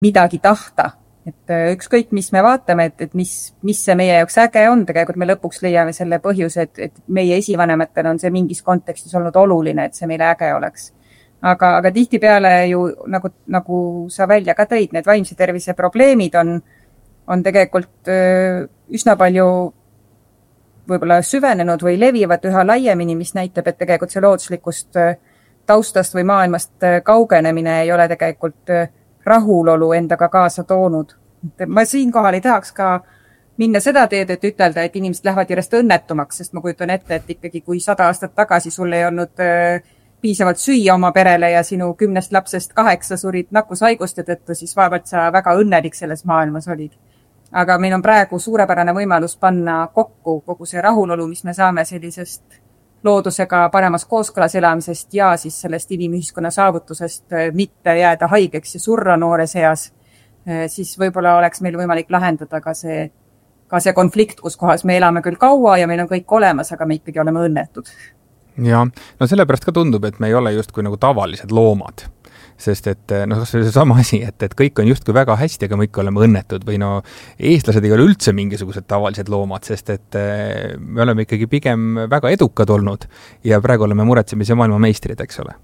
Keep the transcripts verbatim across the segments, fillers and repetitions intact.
midagi tahta. Et ükskõik, mis me vaatame, et, et mis, mis see meie jaoks äge on, tegelikult me lõpuks leiame selle põhjuse, et, et meie esivanematel on see mingis kontekstis olnud oluline, et see meile äge oleks. Aga, aga tihtipeale ju, nagu, nagu sa välja ka tõid, need vaimse tervise probleemid on, on tegelikult üsna palju võib-olla süvenenud või levivad üha laiemini, mis näitab, et tegelikult see looduslikust taustast või maailmast kaugenemine ei ole tegelikult rahulolu endaga kaasa toonud. Ma siinkohal ei tahaks ka minna seda teed, et ütelda, et inimesed lähevad järjest õnnetumaks, sest ma kujutan ette, et ikkagi kui sada aastat tagasi sul ei olnud piisavalt süüa oma perele ja sinu kümnest lapsest kaheksa surid nakkushaiguste tõttu, siis vaevalt sa väga õnnelik selles maailmas olid. Aga meil on praegu suurepärane võimalus panna kokku kogu see rahulolu, mis me saame sellisest loodusega paremas kooskõlas elamisest ja siis sellest inimühiskonna saavutusest mitte jääda haigeks ja surra noores eas, siis võib-olla oleks meil võimalik lahendada ka see, ka see konflikt, kus kohas me elame küll kaua ja meil on kõik olemas, aga me ikkagi oleme õnnetud. Ja, no sellepärast ka tundub, et me ei ole just kui nagu tavalised loomad. Sest et no, see on sama asi, et, et kõik on just kui väga hästi, aga me ikka oleme õnnetud või no eestlased ei ole üldse mingisugused tavalised loomad, sest et me oleme ikkagi pigem väga edukad olnud ja praegu oleme muretsemise maailma meistrid, eks ole.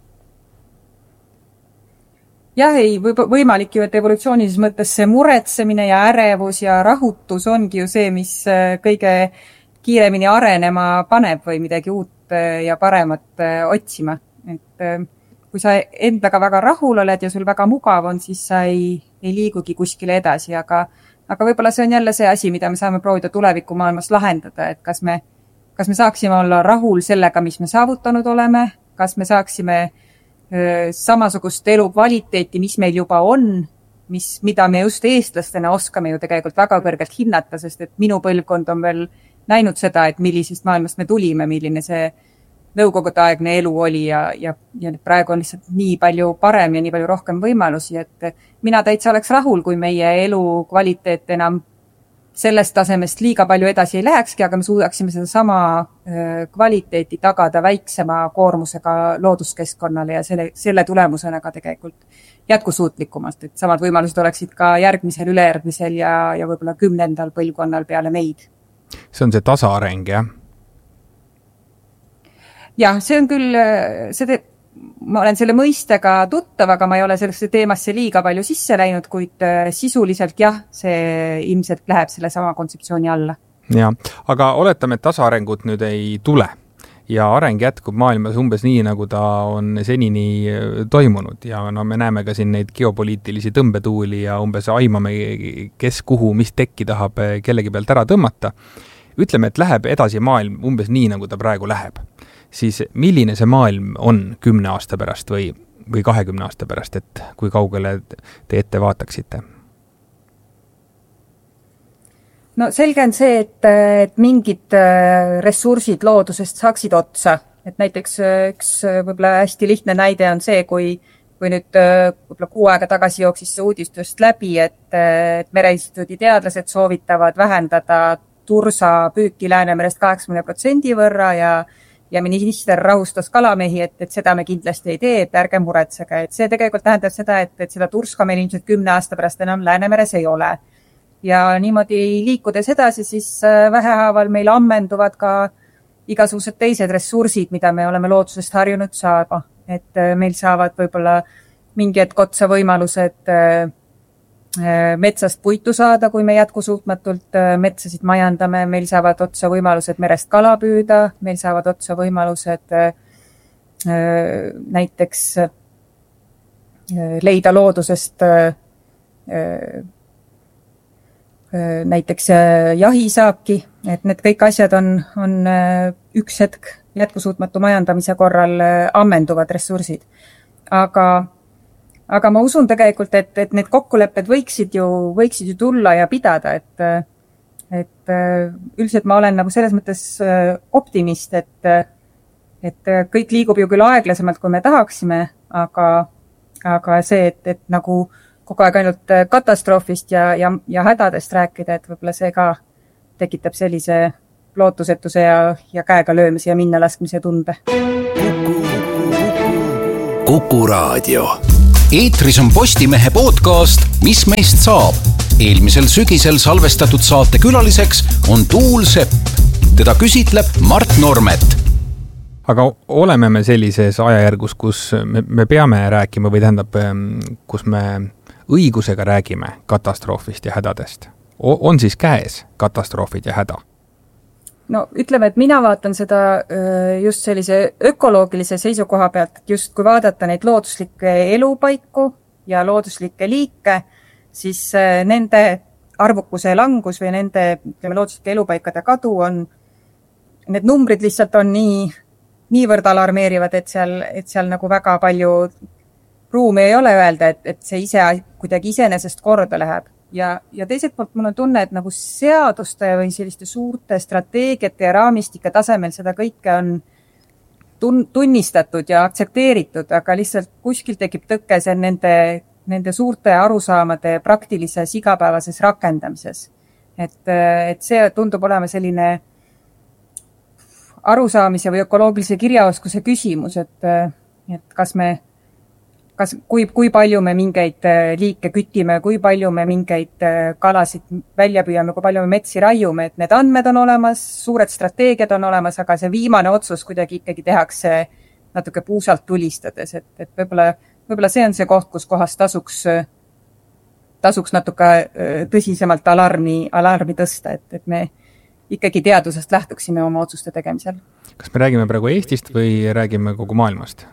Jah, ei, võimalik ju, et evolutsioonilises mõttes see muretsemine ja ärevus ja rahutus ongi ju see, mis kõige kiiremini arenema paneb või midagi uut ja paremat otsima. Et kui sa endaga väga rahul oled ja sul väga mugav on, siis sa ei, ei liigugi kuskile edasi, aga, aga võib-olla see on jälle see asi, mida me saame proovida tuleviku maailmas lahendada, et kas me, kas me saaksime olla rahul sellega, mis me saavutanud oleme, kas me saaksime öö, samasugust elu kvaliteeti, mis meil juba on, mis, mida me just eestlastena oskame ju tegelikult väga kõrgelt hinnata, sest et minu põlvkond on veel näinud seda, et millisest maailmast me tulime, milline see nõukogudeaegne elu oli ja, ja, ja praegu on lihtsalt nii palju parem ja nii palju rohkem võimalusi, et mina täitsa oleks rahul, kui meie elu kvaliteet enam sellest tasemest liiga palju edasi ei lähekski, aga me suudaksime seda sama kvaliteeti tagada väiksema koormusega looduskeskkonnale ja selle, selle tulemusena ka tegelikult jätkusuutlikumalt, et samad võimalused oleksid ka järgmisel, ülejärgmisel ja, ja võib-olla kümnendal põlvkonnal peale meid. See on see tasaareng, jah? Jah, see on küll, see te, ma olen selle mõistega tuttav, aga ma ei ole sellesse teemasse liiga palju sisse läinud, kuid sisuliselt jah, see ilmselt läheb selle sama kontseptsiooni alla. Ja, aga oletame, et tasaarengut nüüd ei tule ja areng jätkub maailmas umbes nii, nagu ta on senini toimunud ja no me näeme ka siin neid geopoliitilisi tõmbetuuli ja umbes aimame, kes kuhu, mis tekki tahab kellegi pealt ära tõmmata. Ütleme, et läheb edasi maailm umbes nii, nagu ta praegu läheb. Siis milline see maailm on kümne aasta pärast või, või kahekümne aasta pärast, et kui kaugele te ette vaataksite? No selge on see, et, et mingid ressursid loodusest saaksid otsa. Et näiteks üks võib-olla hästi lihtne näide on see, kui, kui nüüd võib-olla kuu aega tagasi jooksis see uudistust läbi, et, et Mereinstituudi teadlased soovitavad vähendada tursa püüki Läänemerest kaheksakümne protsendi võrra ja ja minister rahustas kalamehi, et, et seda me kindlasti ei tee, et ärge muretsege. Et see tegelikult tähendab seda, et, et seda turska meil ilmselt kümne aasta pärast enam Läänemeres ei ole. Ja niimoodi liikudes edasi, siis vähehaaval meil ammenduvad ka igasugused teised ressursid, mida me oleme loodusest harjunud saada. Et meil saavad võib-olla mingi hetk otsa võimalused metsast puitu saada, kui me jätkusuutmatult metsasid majandame, meil saavad otsa võimalused merest kala püüda, meil saavad otsa võimalused näiteks leida loodusest näiteks jahisaaki, et need kõik asjad on, on üks hetk jätkusuutmatu majandamise korral ammenduvad ressursid. Aga Aga ma usun tegelikult, et, et need kokkulepped võiksid ju, võiksid ju tulla ja pidada, et, et üldiselt ma olen nagu selles mõttes optimist, et, et kõik liigub ju küll aeglasemalt, kui me tahaksime, aga, aga see, et, et nagu kogu aeg ainult katastroofist ja, ja, ja hädadest rääkida, et võib-olla see ka tekitab sellise lootusetuse ja, ja käega löömise ja minna laskmise tunde. Kuku Raadio. Eetris on Postimehe podcast Mis meist saab? Eelmisel sügisel salvestatud saate külaliseks on Tuul Sepp. Teda küsitleb Mart Normet. Aga oleme me sellises ajajärgus, kus me, me peame rääkima või tähendab, kus me õigusega räägime katastroofist ja hädadest. O, on siis käes katastroofid ja häda? No ütleme, et mina vaatan seda just sellise ökoloogilise seisukoha pealt, et just kui vaadata neid looduslikke elupaiku ja looduslikke liike, siis nende arvukuse langus või nende ütleme, looduslike elupaikade kadu on, need numbrid lihtsalt on nii, niivõrd alarmeerivad, et seal, et seal nagu väga palju ruumi ei ole öelda, et, et see ise kuidagi iseenesest korda läheb. Ja, ja teiselt poolt mul on tunne, et nagu seaduste või selliste suurte strateegiate ja raamistike tasemel seda kõike on tun- tunnistatud ja aktsepteeritud, aga lihtsalt kuskil tekib tõkke see nende, nende suurte arusaamade praktilises igapäevases rakendamises. Et, et see tundub olema selline arusaamise või ökoloogilise kirjaoskuse küsimus, et, et kas me Kas, kui, kui palju me mingeid liike kütime, kui palju me mingeid kalasid välja püüame, kui palju me metsi raiume, et need andmed on olemas, suured strateegiad on olemas, aga see viimane otsus kuidagi ikkagi tehakse natuke puusalt tulistades, et, et võib-olla, võib-olla see on see koht, kus kohas tasuks, tasuks natuke tõsisemalt alarmi, alarmi tõsta, et, et me ikkagi teadusest lähtuksime oma otsuste tegemisel. Kas me räägime praegu Eestist või räägime kogu maailmast?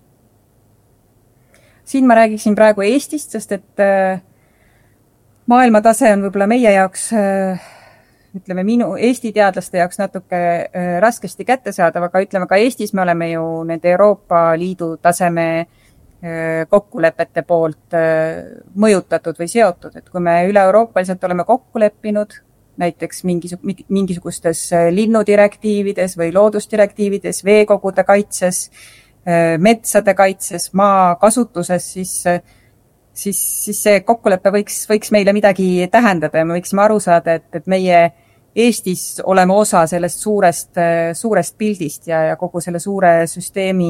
Siin ma räägiksin praegu Eestist, sest et maailma tase on võib-olla meie jaoks, ütleme minu Eesti teadlaste jaoks natuke raskesti kättesaadav, aga ütleme ka Eestis me oleme ju nende Euroopa Liidu taseme kokkulepete poolt mõjutatud või seotud, et kui me üle-euroopaliselt oleme kokku leppinud, näiteks mingisugustes linnudirektiivides või loodusdirektiivides, veekogude kaitses, metsade kaitses, maa kasutuses, siis, siis, siis see kokkulepe võiks, võiks meile midagi tähendada ja me võiksime aru saada, et, et meie Eestis oleme osa sellest suurest, suurest pildist ja, ja kogu selle suure süsteemi,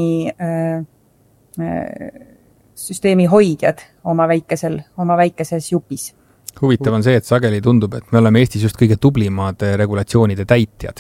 süsteemi hoidjad oma väikesel, oma väikeses jupis. Huvitav on see, et sageli tundub, et me oleme Eestis just kõige tublimad regulatsioonide täitjad.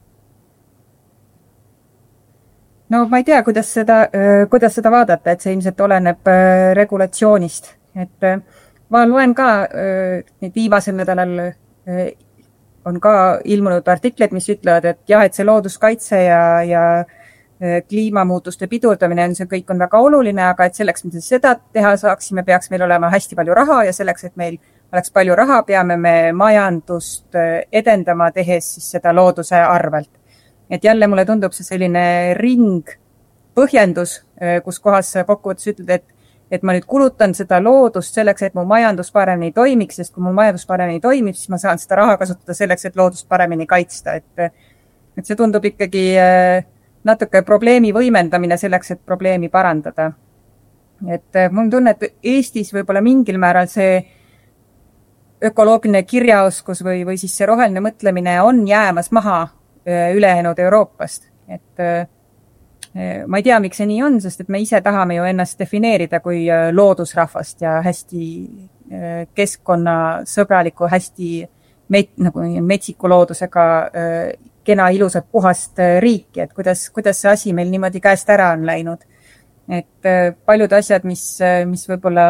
No ma ei tea, kuidas seda, kuidas seda vaadata, et see ilmselt oleneb regulatsioonist. Et ma loen ka, nüüd viimasel nädalal on ka ilmunud artiklid, mis ütlevad, et jah, et see looduskaitse ja, ja kliimamuutuste pidurdamine on see kõik on väga oluline, aga et selleks, mida seda teha saaksime, peaks meil olema hästi palju raha ja selleks, et meil oleks palju raha, peame me majandust edendama, tehes siis seda looduse arvelt. Et jälle mulle tundub see selline ring põhjendus, kus kohas kokkuvõttes ütled, et, et ma nüüd kulutan seda loodust selleks, et mu majandus paremini toimiks, sest kui mu majandus paremini toimib, siis ma saan seda raha kasutada selleks, et loodust paremini kaitsta. Et, et see tundub ikkagi natuke probleemi võimendamine selleks, et probleemi parandada. Et mul tunne, et Eestis võib-olla mingil määral see ökoloogiline kirjaoskus või, või siis see roheline mõtlemine on jäämas maha ülejäänud Euroopast. Et ma ei tea, miks see nii on, sest et me ise tahame ju ennast defineerida kui loodusrahvast ja hästi keskkonnasõbraliku, hästi met, nagu metsiku loodusega kena ilusat puhast riiki, et kuidas, kuidas see asi meil niimoodi käest ära on läinud. Et paljud asjad, mis, mis võib-olla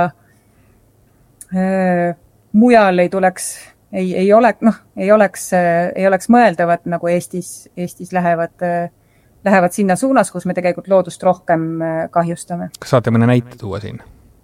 mujal ei tuleks Ei, ei, ole, noh, ei, oleks, ei oleks mõeldavad, nagu Eestis, Eestis lähevad, lähevad sinna suunas, kus me tegelikult loodust rohkem kahjustame. Kas saate mõne näite tuua siin?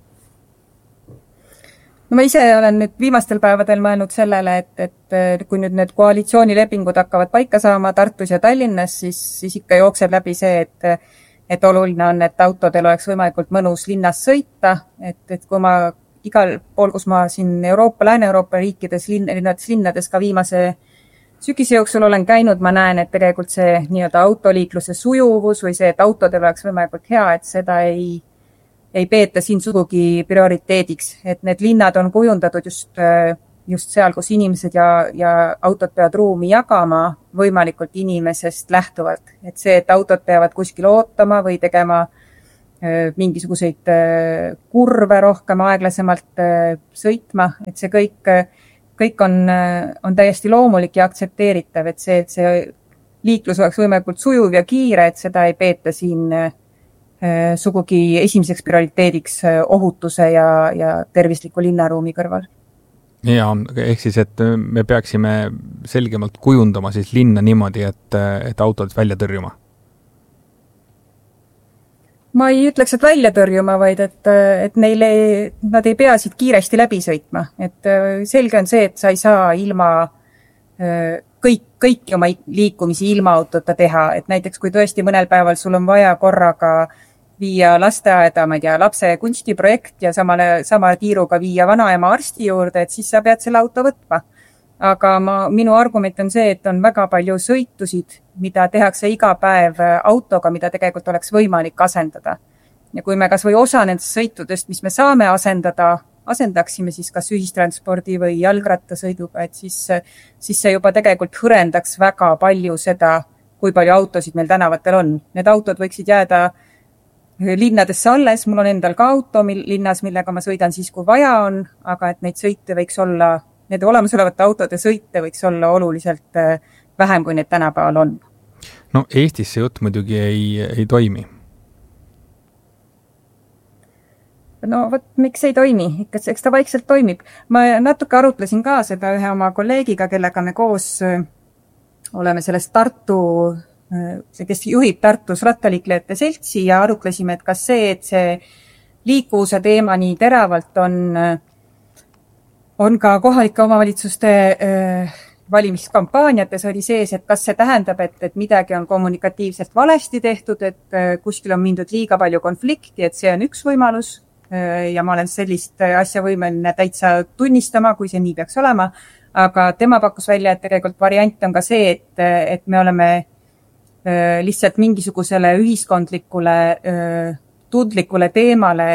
No ma ise olen nüüd viimastel päevadel mõelnud sellele, et, et kui nüüd need koalitsioonilepingud hakkavad paika saama Tartus ja Tallinnas, siis, siis ikka jookseb läbi see, et, et oluline on, et autodel oleks võimalikult mõnus linnas sõita, et, et kui ma igal pool, kus ma siin Euroopa, Lääne-Euroopa riikides, linnades, linnades ka viimase sügise jooksul olen käinud, ma näen, et tegelikult see nii-öelda autoliikluse sujuvus või see, et autodel oleks võimalikult hea, et seda ei, ei peeta siin sugugi prioriteediks. Et need linnad on kujundatud just, just seal, kus inimesed ja, ja autod peavad ruumi jagama võimalikult inimesest lähtuvalt. Et see, et autod peavad kuskil ootama või tegema mingisuguseid kurve rohkem aeglasemalt sõitma, et see kõik, kõik on, on täiesti loomulik ja aktsepteeritav, et see, et see liiklus oleks võimalikult sujuv ja kiire, et seda ei peeta siin sugugi esimeseks prioriteediks ohutuse ja, ja tervisliku linnaruumi kõrval. Ja, ehk siis, et me peaksime selgemalt kujundama siis linna niimoodi, et, et autod välja tõrjuma. Ma ei ütleks, et välja tõrjuma, vaid et, et neile, nad ei pea siit kiiresti läbi sõitma. Et selge on see, et sa ei saa ilma kõik, kõiki oma liikumisi ilma autota teha. Et näiteks, kui tõesti mõnel päeval sul on vaja korraga viia lasteaeda, ma ei tea, lapse kunstiprojekt ja samale, sama tiiruga viia vanaema arsti juurde, et siis sa pead selle auto võtma. Aga ma, minu argument on see, et on väga palju sõitusid, mida tehakse iga päev autoga, mida tegelikult oleks võimalik asendada. Ja kui me kas või osa nendest sõitudest, mis me saame asendada, asendaksime siis kas ühistranspordi või jalgrattasõiduga, et siis, siis see juba tegelikult hõrendaks väga palju seda, kui palju autosid meil tänavatel on. Need autod võiksid jääda linnadesse alles, mul on endal ka auto linnas, millega ma sõidan siis, kui vaja on, aga et neid sõite võiks olla, need olemasolevate autode sõite võiks olla oluliselt vähem, kui need tänapäeval on. No Eestis see jutt muidugi ei, ei toimi. No võt, miks ei toimi? Ikka, eks ta vaikselt toimib. Ma natuke arutlesin ka seda ühe oma kolleegiga, kellega me koos oleme sellest Tartu see, kes juhib Tartus rattaliiklejate seltsi ja arutlesime, et kas see, et see liikuvuse teema nii teravalt on, on ka kohalike omavalitsuste valimiskampaaniates oli sees, et kas see tähendab, et, et midagi on kommunikatiivselt valesti tehtud, et kuskil on mindud liiga palju konflikti, et see on üks võimalus ja ma olen sellist asja võimeline täitsa tunnistama, kui see nii peaks olema, aga tema pakkus välja, et tegelikult variant on ka see, et, et me oleme lihtsalt mingisugusele ühiskondlikule tundlikule teemale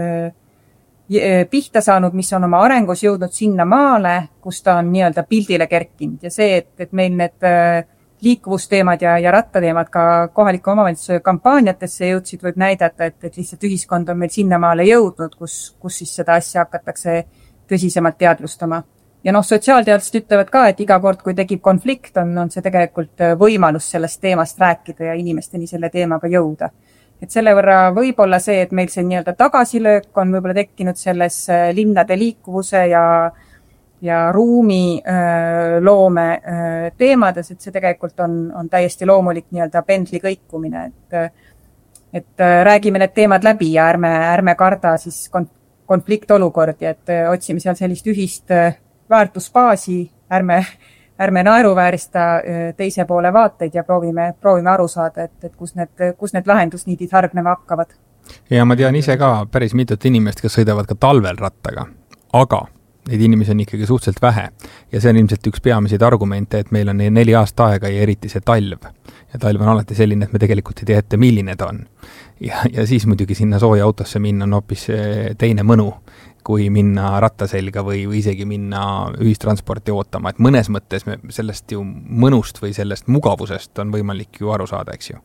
pihta saanud, mis on oma arengus jõudnud sinna maale, kus ta on nii-öelda pildile kerkinud ja see, et, et meil need liikuvusteemad ja, ja rattateemad ka kohaliku omavalitsuse kampaaniatesse jõudsid, võib näidata, et, et lihtsalt ühiskond on meil sinna maale jõudnud, kus, kus siis seda asja hakatakse tõsisemalt teadvustama. Ja noh, sotsiaalteadlased ütlevad ka, et iga kord, kui tekib konflikt, on, on see tegelikult võimalus sellest teemast rääkida ja inimesteni selle teemaga jõuda. Et selle võrra võib-olla see, et meil see nii-öelda tagasilöök on võib-olla tekkinud selles linnade liikuvuse ja, ja ruumi öö, loome öö, teemades, et see tegelikult on, on täiesti loomulik nii-öelda pendli kõikumine. Et, et räägime need teemad läbi ja ärme, ärme karda siis konfliktolukordi, et otsime seal sellist ühist väärtusbaasi, ärme, ärme naeruväärista teise poole vaateid ja proovime, proovime aru saada, et, et kus need, kus need lahendusniidid hargnema hakkavad. Ja ma tean ise ka päris mitut inimest, kes sõidavad ka talvel rattaga, aga neid inimesi on ikkagi suhteliselt vähe. Ja see on ilmselt üks peamiseid argumente, et meil on neli aasta aega ja eriti see talv. Ja talv on alati selline, et me tegelikult ei tea ette, milline ta on. Ja, ja siis muidugi sinna sooja autosse minna on hoopis teine mõnu, kui minna rattaselga või, või isegi minna ühistransporti ootama. Et mõnes mõttes me sellest ju mõnust või sellest mugavusest on võimalik ju aru saada, eks ju?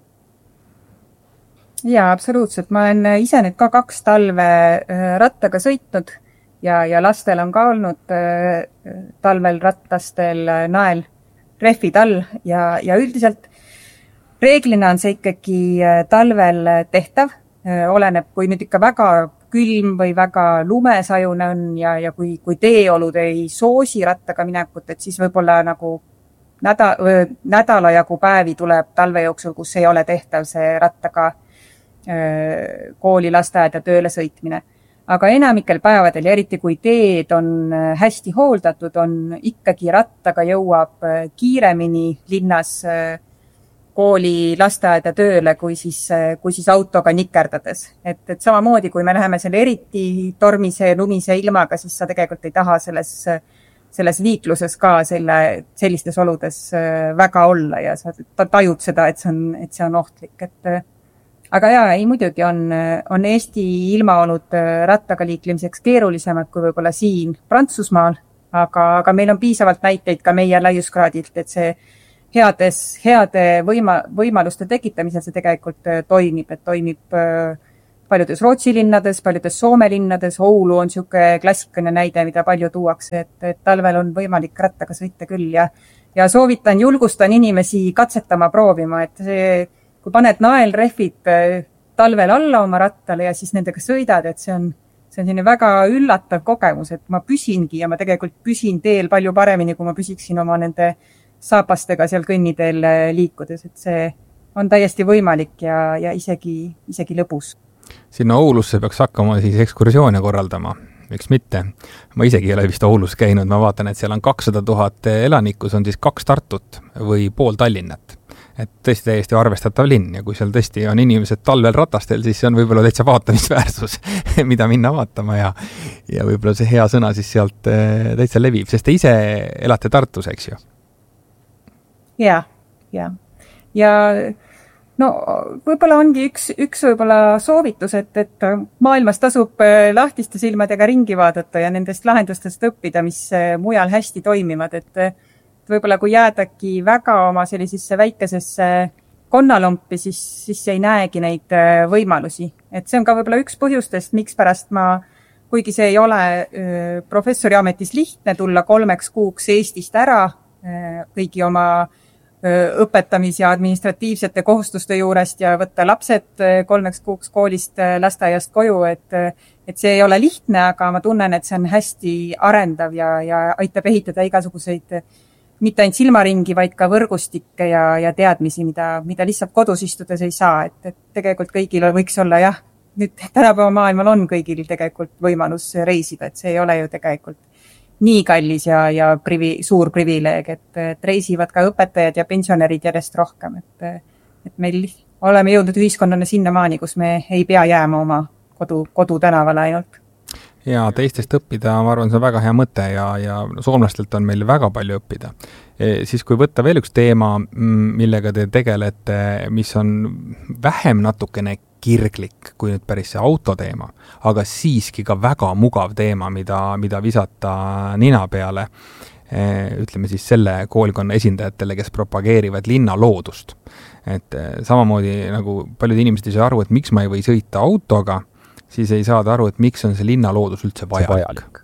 Jaa, absoluutselt. Ma olen ise nüüd ka kaks talve rattaga sõitnud ja, ja lastel on ka olnud talvel rattastel nael rehvid all ja, ja üldiselt reeglina on see ikkagi talvel tehtav. Oleneb, kui nüüd ikka väga külm või väga lumesajune on ja, ja kui, kui teeolud ei soosi rattaga minekut, et siis võib-olla nagu näda, nädala jagu päevi tuleb talve jooksul, kus ei ole tehtav see rattaga öö, kooli, lasteaed ja tööle sõitmine. Aga enamikel päevadel ja eriti kui teed on hästi hooldatud, on ikkagi rattaga jõuab kiiremini linnas öö, kooli, lasteaeda tööle, kui siis, kui siis autoga nikerdades. Et, et samamoodi, kui me läheme selle eriti tormise, lumise ilmaga, siis sa tegelikult ei taha selles, selles liikluses ka selle, sellistes oludes väga olla ja sa tajud seda, et see on, et see on ohtlik. Et, aga jaa, ei muidugi on, on Eesti ilmaolud rattaga liiklemiseks keerulisemad kui võib-olla siin Prantsusmaal, aga, aga meil on piisavalt näiteid ka meie laiuskraadilt, et see heades, heade võima, võimaluste tekitamisel see tegelikult toimib, et toimib paljudes Rootsi linnades, paljudes Soome linnades, Oulu on siuke klassikaline näide, mida palju tuuakse, et, et talvel on võimalik rattaga sõita küll ja, ja soovitan, julgustan inimesi katsetama, proovima, et see, kui paned naelrehvid talvel alla oma rattale ja siis nendega sõidad, et see on, see on selline väga üllatav kogemus, et ma püsingi ja ma tegelikult püsin teel palju paremini, kui ma püsiksin oma nende saapastega seal kõnniteel liikudes, et see on täiesti võimalik ja, ja isegi, isegi lõbus. Sinna Oulusse peaks hakkama siis ekskursioone korraldama, miks mitte. Ma isegi ei ole vist Oulus käinud, ma vaatan, et seal on kakssada tuhat elanikku, on siis kaks Tartut või pool Tallinnat. Et tõesti täiesti arvestatav linn ja kui seal tõesti on inimesed talvel ratastel, siis see on võib-olla täitsa vaatamisväärsus, mida minna vaatama ja, ja võib-olla see hea sõna siis sealt täitsa levib, sest te ise elate Tartus, eks ju? Ja, ja. Ja no võib-olla ongi üks, üks võib-olla soovitus, et, et maailmas tasub lahtiste silmadega ringi vaadata ja nendest lahendustest õppida, mis mujal hästi toimivad, et võib-olla kui jäädagi väga oma sellisesse väikesesse konnalompi, siis, siis ei näegi neid võimalusi. Et see on ka võib-olla üks põhjustest, miks pärast ma, kuigi see ei ole professori ametis lihtne tulla kolmeks kuuks Eestist ära kõigi oma õpetamis- ja administratiivsete kohustuste juurest ja võtta lapsed kolmeks kuuks koolist lasteaiast koju, et, et see ei ole lihtne, aga ma tunnen, et see on hästi arendav ja, ja aitab ehitada igasuguseid mitte ainult silmaringi, vaid ka võrgustikke ja, ja teadmisi, mida, mida lihtsalt kodus istudes ei saa, et, et tegelikult kõigil võiks olla, jah, nüüd tänapäeva maailmal on kõigil tegelikult võimalus reisida, et see ei ole ju tegelikult nii kallis ja, ja privi, suur privileeg, et, et reisivad ka õpetajad ja pensionärid järjest rohkem, et, et meil oleme jõudnud ühiskonnana sinnamaani, kus me ei pea jääma oma kodu, kodu tänavale ainult. Ja teistest õppida, ma arvan, see on väga hea mõte ja, ja soomlastelt on meil väga palju õppida. E, siis kui võtta veel üks teema, millega te tegelete, mis on vähem natukene kirglik kui nüüd päris see autoteema, aga siiski ka väga mugav teema, mida, mida visata nina peale, ütleme siis selle koolkonna esindajatele, kes propageerivad linna loodust. Et samamoodi nagu paljud inimesed ei saa aru, et miks ma ei või sõita autoga, siis ei saada aru, et miks on see linna loodus üldse vajalik.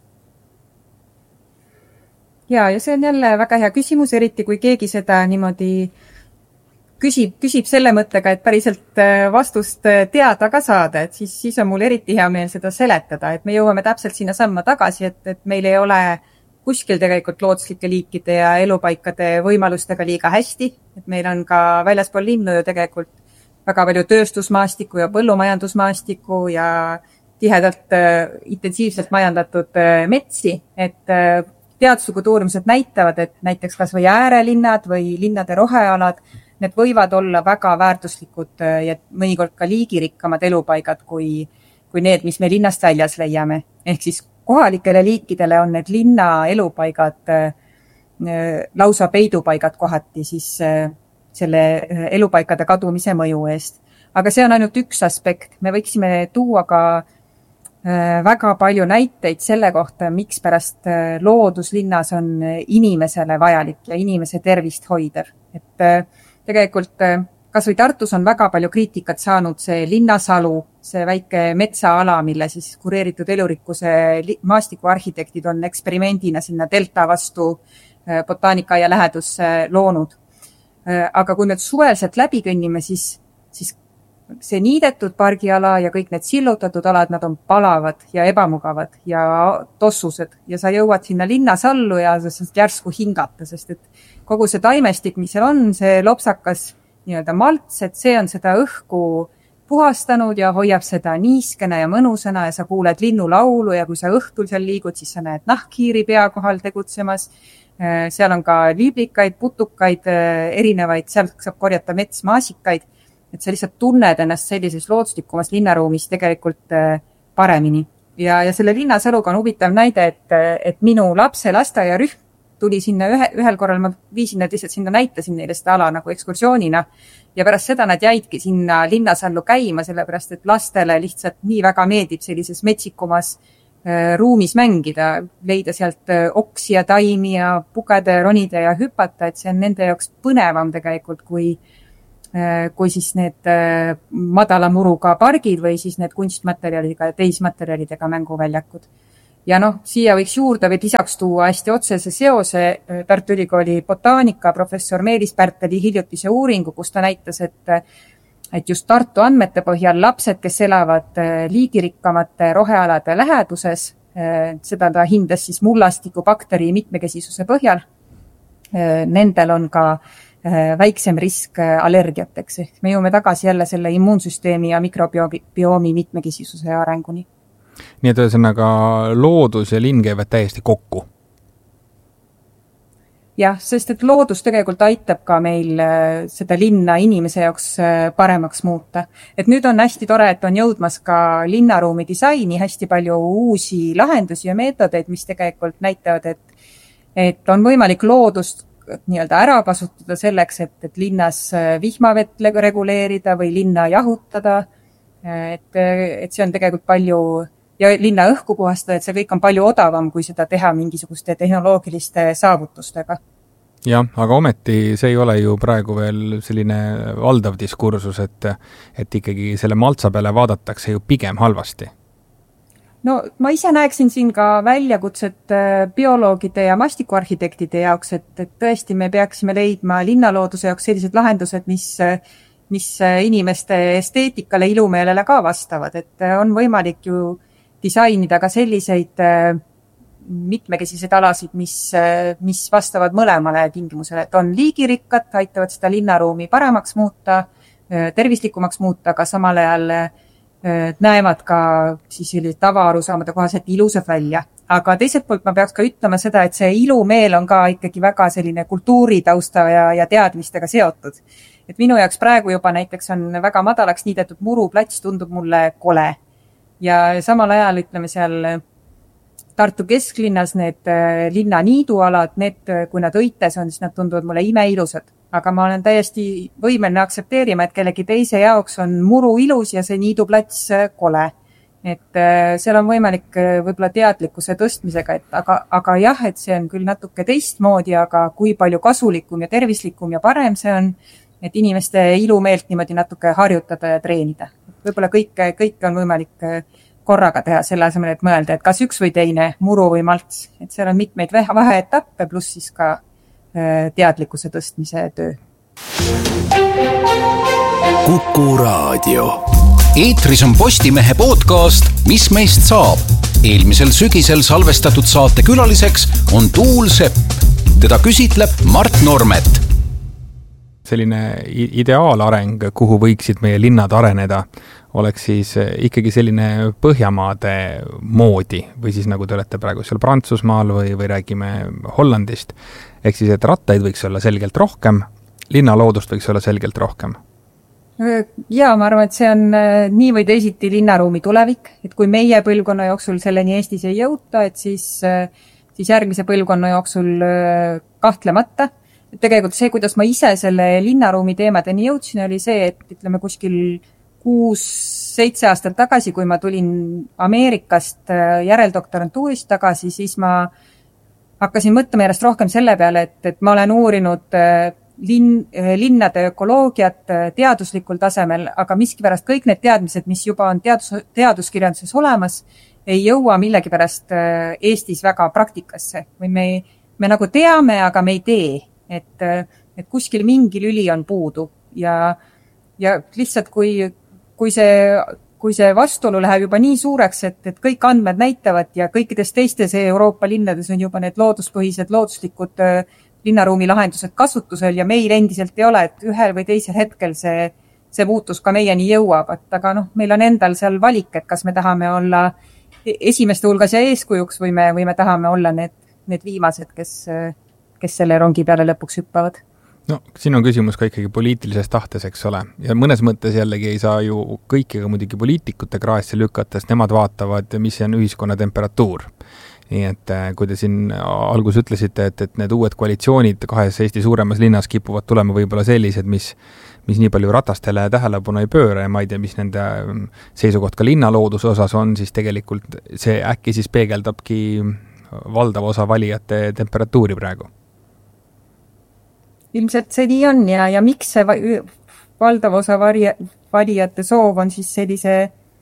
Ja, ja see on jälle väga hea küsimus, eriti kui keegi seda niimoodi Küsib, küsib selle mõttega, et päriselt vastust teada ka saada, et siis, siis on mul eriti hea meel seda seletada, et me jõuame täpselt sinna samma tagasi, et, et meil ei ole kuskil tegelikult loodslike liikide ja elupaikade võimalustega liiga hästi, et meil on ka väljaspool linnu ju tegelikult väga palju tööstusmaastiku ja põllumajandusmaastiku ja tihedalt intensiivselt majandatud metsi, et teaduslikud uurimused näitavad, et näiteks kas või äärelinnad või linnade rohealad, need võivad olla väga väärtuslikud ja mõnikord ka liigirikkamad elupaigad kui, kui need, mis me linnast väljas leiame. Ehk siis kohalikele liikidele on need linna elupaigad lausa peidupaigad kohati siis selle elupaikade kadumise mõju eest. Aga see on ainult üks aspekt. Me võiksime tuua ka väga palju näiteid selle kohta, miks pärast looduslinnas on inimesele vajalik ja inimese tervist hoida. Et tegelikult kas või Tartus on väga palju kriitikat saanud see linnasalu, see väike metsaala, mille siis kureeritud elurikkuse maastikuarhitektid on eksperimendina sinna delta vastu botaanika ja lähedusse loonud. Aga kui nüüd suvelselt läbi kõnnime, siis, siis see niidetud pargiala ja kõik need sillutatud alad, nad on palavad ja ebamugavad ja tossused ja sa jõuad sinna linnasallu ja sa järsku hingata, sest et kogu see taimestik, mis seal on, see lopsakas nii-öelda malts, et see on seda õhku puhastanud ja hoiab seda niiskena ja mõnusana ja sa kuuled linnulaulu ja kui sa õhtul seal liigud, siis sa näed nahkhiiri pea kohal tegutsemas. Seal on ka liiblikaid, putukaid, erinevaid, sealt saab korjata metsmaasikaid, et sa lihtsalt tunned ennast sellises loodslikumas linnaruumis tegelikult paremini. Ja, ja selle linnasaluga on huvitav näide, et, et minu lapse lasteaiarühm tuli sinna ühe, ühel korral, ma viisin nad lihtsalt sinna, näitasin neile seda ala nagu ekskursioonina ja pärast seda nad jäidki sinna linnasallu käima, sellepärast et lastele lihtsalt nii väga meeldib sellises metsikumas äh, ruumis mängida, leida sealt äh, oksi ja taimi ja pugeda, ronida ja hüpata, et see on nende jaoks põnevam tegelikult kui, kui siis need madala muruga pargid või siis need kunstmaterjalidega ja teismaterjalidega mänguväljakud. Ja noh, siia võiks juurde või lisaks tuua hästi otsese seose Tartu Ülikooli botaanika professor Meelis Pärteli hiljutise uuringu, kus ta näitas, et, et just Tartu andmete põhjal lapsed, kes elavad liigirikkamate rohealade läheduses, seda ta hindas siis mullastiku bakteri mitmekesisuse põhjal, nendel on ka väiksem risk allergiateks. Ehk me jõuame tagasi jälle selle immuunsüsteemi ja mikrobiomi mitmekesisuse arenguni. Nii et ühesõnaga loodus ja linn käivad täiesti kokku? Jah, sest et loodus tegelikult aitab ka meil seda linna inimese jaoks paremaks muuta. Et nüüd on hästi tore, et on jõudmas ka linnaruumi disaini hästi palju uusi lahendusi ja meetodeid, mis tegelikult näitavad, et, et on võimalik loodust nii-öelda ära kasutada selleks, et, et linnas vihmavett reguleerida või linna jahutada. Et, et see on tegelikult palju ja linna õhku puhastada, et see kõik on palju odavam, kui seda teha mingisuguste tehnoloogiliste saavutustega. Jah, aga ometi see ei ole ju praegu veel selline valdav diskursus, et, et ikkagi selle maltsa peale vaadatakse ju pigem halvasti. No ma ise näeksin siin ka väljakutset bioloogide ja mastikuarhitektide jaoks, et, et tõesti me peaksime leidma linnalooduse jaoks sellised lahendused, mis, mis inimeste esteetikale, ilumeelele ka vastavad, et on võimalik ju disainida ka selliseid mitmekesiseid alasid, mis, mis vastavad mõlemale tingimusele, et on liigirikkad, aitavad seda linnaruumi paremaks muuta, tervislikumaks muuta, aga samal ajal näevad ka siis tavaarusaamade kohaselt ilusad välja. Aga teiselt poolt ma peaks ka ütlema seda, et see ilumeel on ka ikkagi väga selline kultuuritausta ja, ja teadmistega seotud. Et minu jaoks praegu juba näiteks on väga madalaks niidetud muruplats, tundub mulle kole. Ja samal ajal ütleme seal Tartu kesklinnas need linna niidualad, need, kui nad õites on, siis nad tunduvad mulle imeilusad. Aga ma olen täiesti võimeline aksepteerima, et kellegi teise jaoks on muru ilus ja see niiduplats kole. Et seal on võimalik võib-olla teadlikkuse tõstmisega, et aga, aga jah, et see on küll natuke teistmoodi, aga kui palju kasulikum ja tervislikum ja parem see on, et inimeste ilumeelt niimoodi natuke harjutada ja treenida. Võib-olla kõike, kõike on võimalik korraga teha selle asemel, et mõelda, et kas üks või teine, muru või malts. Et seal on mitmeid vaheetappe, pluss siis ka teadlikkuse tõstmise töö. Kuku Raadio. Eetris on Postimehe podcast Mis meist saab? Eelmisel sügisel salvestatud saate külaliseks on Tuul Sepp. Teda küsitleb Mart Normet. Selline ideaalareng, kuhu võiksid meie linnad areneda, oleks siis ikkagi selline Põhjamaade moodi või siis nagu te olete praegu seal Prantsusmaal või, või räägime Hollandist. Ehk siis, et rattaid võiks olla selgelt rohkem, linnaloodust võiks olla selgelt rohkem. Ja ma arvan, et see on nii või teisiti linnaruumi tulevik, et kui meie põlvkonna jooksul selleni Eestis ei jõuta, et siis, siis järgmise põlvkonna jooksul kahtlemata. Et tegelikult see, kuidas ma ise selle linnaruumi teemadeni jõudsin, oli see, et ütleme kuskil kuus, seitse aastat tagasi, kui ma tulin Ameerikast järeldoktorantuurist tagasi, siis ma hakkasin mõtlema järjest rohkem selle peale, et, et ma olen uurinud linn, linnade ökoloogiat teaduslikul tasemel, aga miskipärast kõik need teadmised, mis juba on teadus, teaduskirjanduses olemas, ei jõua millegipärast Eestis väga praktikasse. Või me, me nagu teame, aga me ei tee, et, et kuskil mingi lüli on puudu ja, ja lihtsalt kui, kui see kui see vastuolu läheb juba nii suureks, et, et kõik andmed näitavad ja kõikides teistes Euroopa linnades on juba need looduspõhised, looduslikud linnaruumi lahendused kasutusel ja meil endiselt ei ole, et ühel või teisel hetkel see, see muutus ka meieni jõuab. Et aga noh, meil on endal seal valik, et kas me tahame olla esimeste hulgas ja eeskujuks või me, või me tahame olla need, need viimased, kes, kes selle rongi peale lõpuks hüppavad. No, siin on küsimus ka ikkagi poliitilises tahtes, eks ole. Ja mõnes mõttes jällegi ei saa ju kõikiga muidugi poliitikute kraesse lükata, sest nemad vaatavad, mis on ühiskonna temperatuur. Nii et kui te siin algus ütlesite, et, et need uued koalitsioonid kahes Eesti suuremas linnas kipuvad tulema võib-olla sellised, mis, mis nii palju ratastele tähelepanu ei pööra ja ma ei tea, mis nende seisukoht ka linnalooduse osas on, siis tegelikult see äkki siis peegeldabki valdav osa valijate temperatuuri praegu. Ilmselt see nii on ja, ja miks see valdav osa varja, valijate soov on siis sellise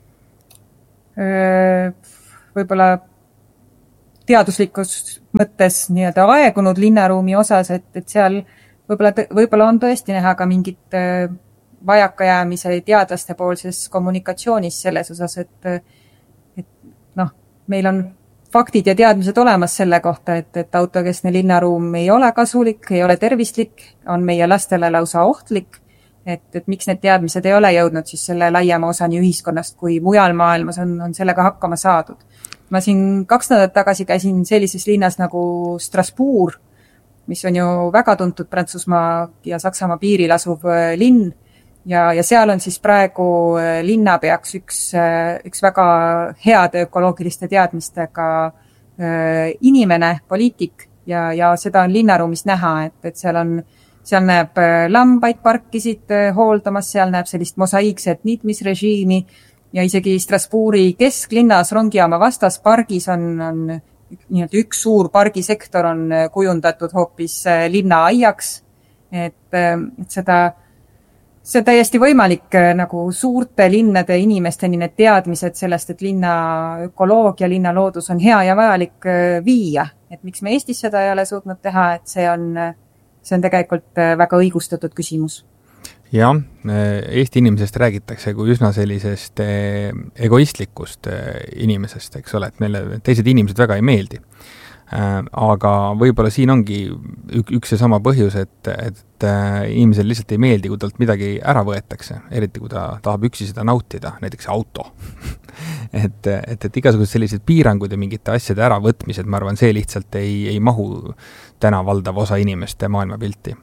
öö, võib-olla teaduslikus mõttes nii-öelda aegunud linnaruumi osas, et, et seal võib-olla, võib-olla on tõesti näha ka mingit öö, vajakajäämise teadlaste poolses kommunikatsioonis selles osas, et, et noh, meil on faktid ja teadmised olemas selle kohta, et, et autokeskne linnaruum ei ole kasulik, ei ole tervislik, on meie lastele lausa ohtlik, et, et miks need teadmised ei ole jõudnud siis selle laiema osani ühiskonnast, kui mujal maailmas on, on sellega hakkama saadud. Ma siin kaks nädalat tagasi käisin sellises linnas nagu Strasbourg, mis on ju väga tuntud Prantsusmaa ja Saksamaa piiril asuv linn, Ja, ja seal on siis praegu linnapeaks üks, üks väga heade ökoloogiliste teadmistega inimene, poliitik ja, ja seda on linnaruumis näha, et, et seal on, seal näeb lambaid parkisid hooldamas, seal näeb sellist mosaiikset niitmisrežiimi ja isegi Strasbourgi kesklinnas rongijaama vastas pargis on, on nii-öelda üks suur pargisektor on kujundatud hoopis linnaaiaks, et, et seda See on täiesti võimalik nagu suurte linnade inimesteni need teadmised sellest, et linna ökoloogia, linna loodus on hea ja vajalik viia. Et miks me Eestis seda ei ole suutnud teha, et see on, see on tegelikult väga õigustatud küsimus. Ja, Eesti inimesest räägitakse kui üsna sellisest egoistlikust inimesest, eks ole, et meile teised inimesed väga ei meeldi. Aga võib-olla siin ongi üks ja sama põhjus, et, et inimesel lihtsalt ei meeldi, kui talt midagi ära võetakse, eriti kui ta tahab üksi seda nautida, näiteks auto. et, et, et igasugused sellised piirangud ja mingite asjade äravõtmised, ma arvan, see lihtsalt ei, ei mahu täna valdav osa inimeste maailmapilti.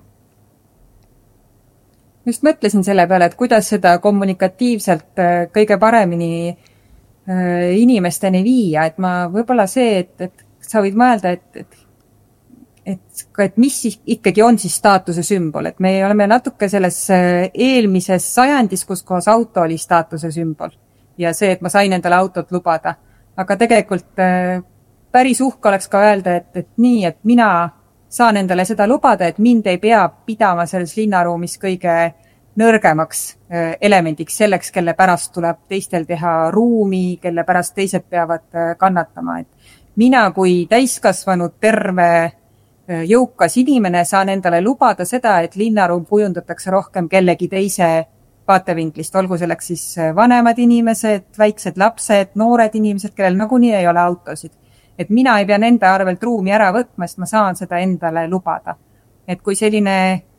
Just mõtlesin selle peale, et kuidas seda kommunikatiivselt kõige paremini inimesteni viia, et ma võib-olla see, et, et sa võid mõelda, et, et, et, et mis ikkagi on siis staatuse sümbol, et me oleme natuke selles eelmises sajandis, kus kohas auto oli staatuse sümbol ja see, et ma sain endale autot lubada. Aga tegelikult päris uhke oleks ka öelda, et, et nii, et mina saan endale seda lubada, et mind ei pea pidama selles linnaruumis kõige nõrgemaks elemendiks selleks, kelle pärast tuleb teistel teha ruumi, kelle pärast teised peavad kannatama, et mina kui täiskasvanud terve jõukas inimene saan endale lubada seda, et linnaruum kujundatakse rohkem kellegi teise vaatevinklist, olgu selleks siis vanemad inimesed, väiksed lapsed, noored inimesed, kellel nagunii ei ole autosid. Et mina ei pea nende arvelt ruumi ära võtma, sest ma saan seda endale lubada. Et kui selline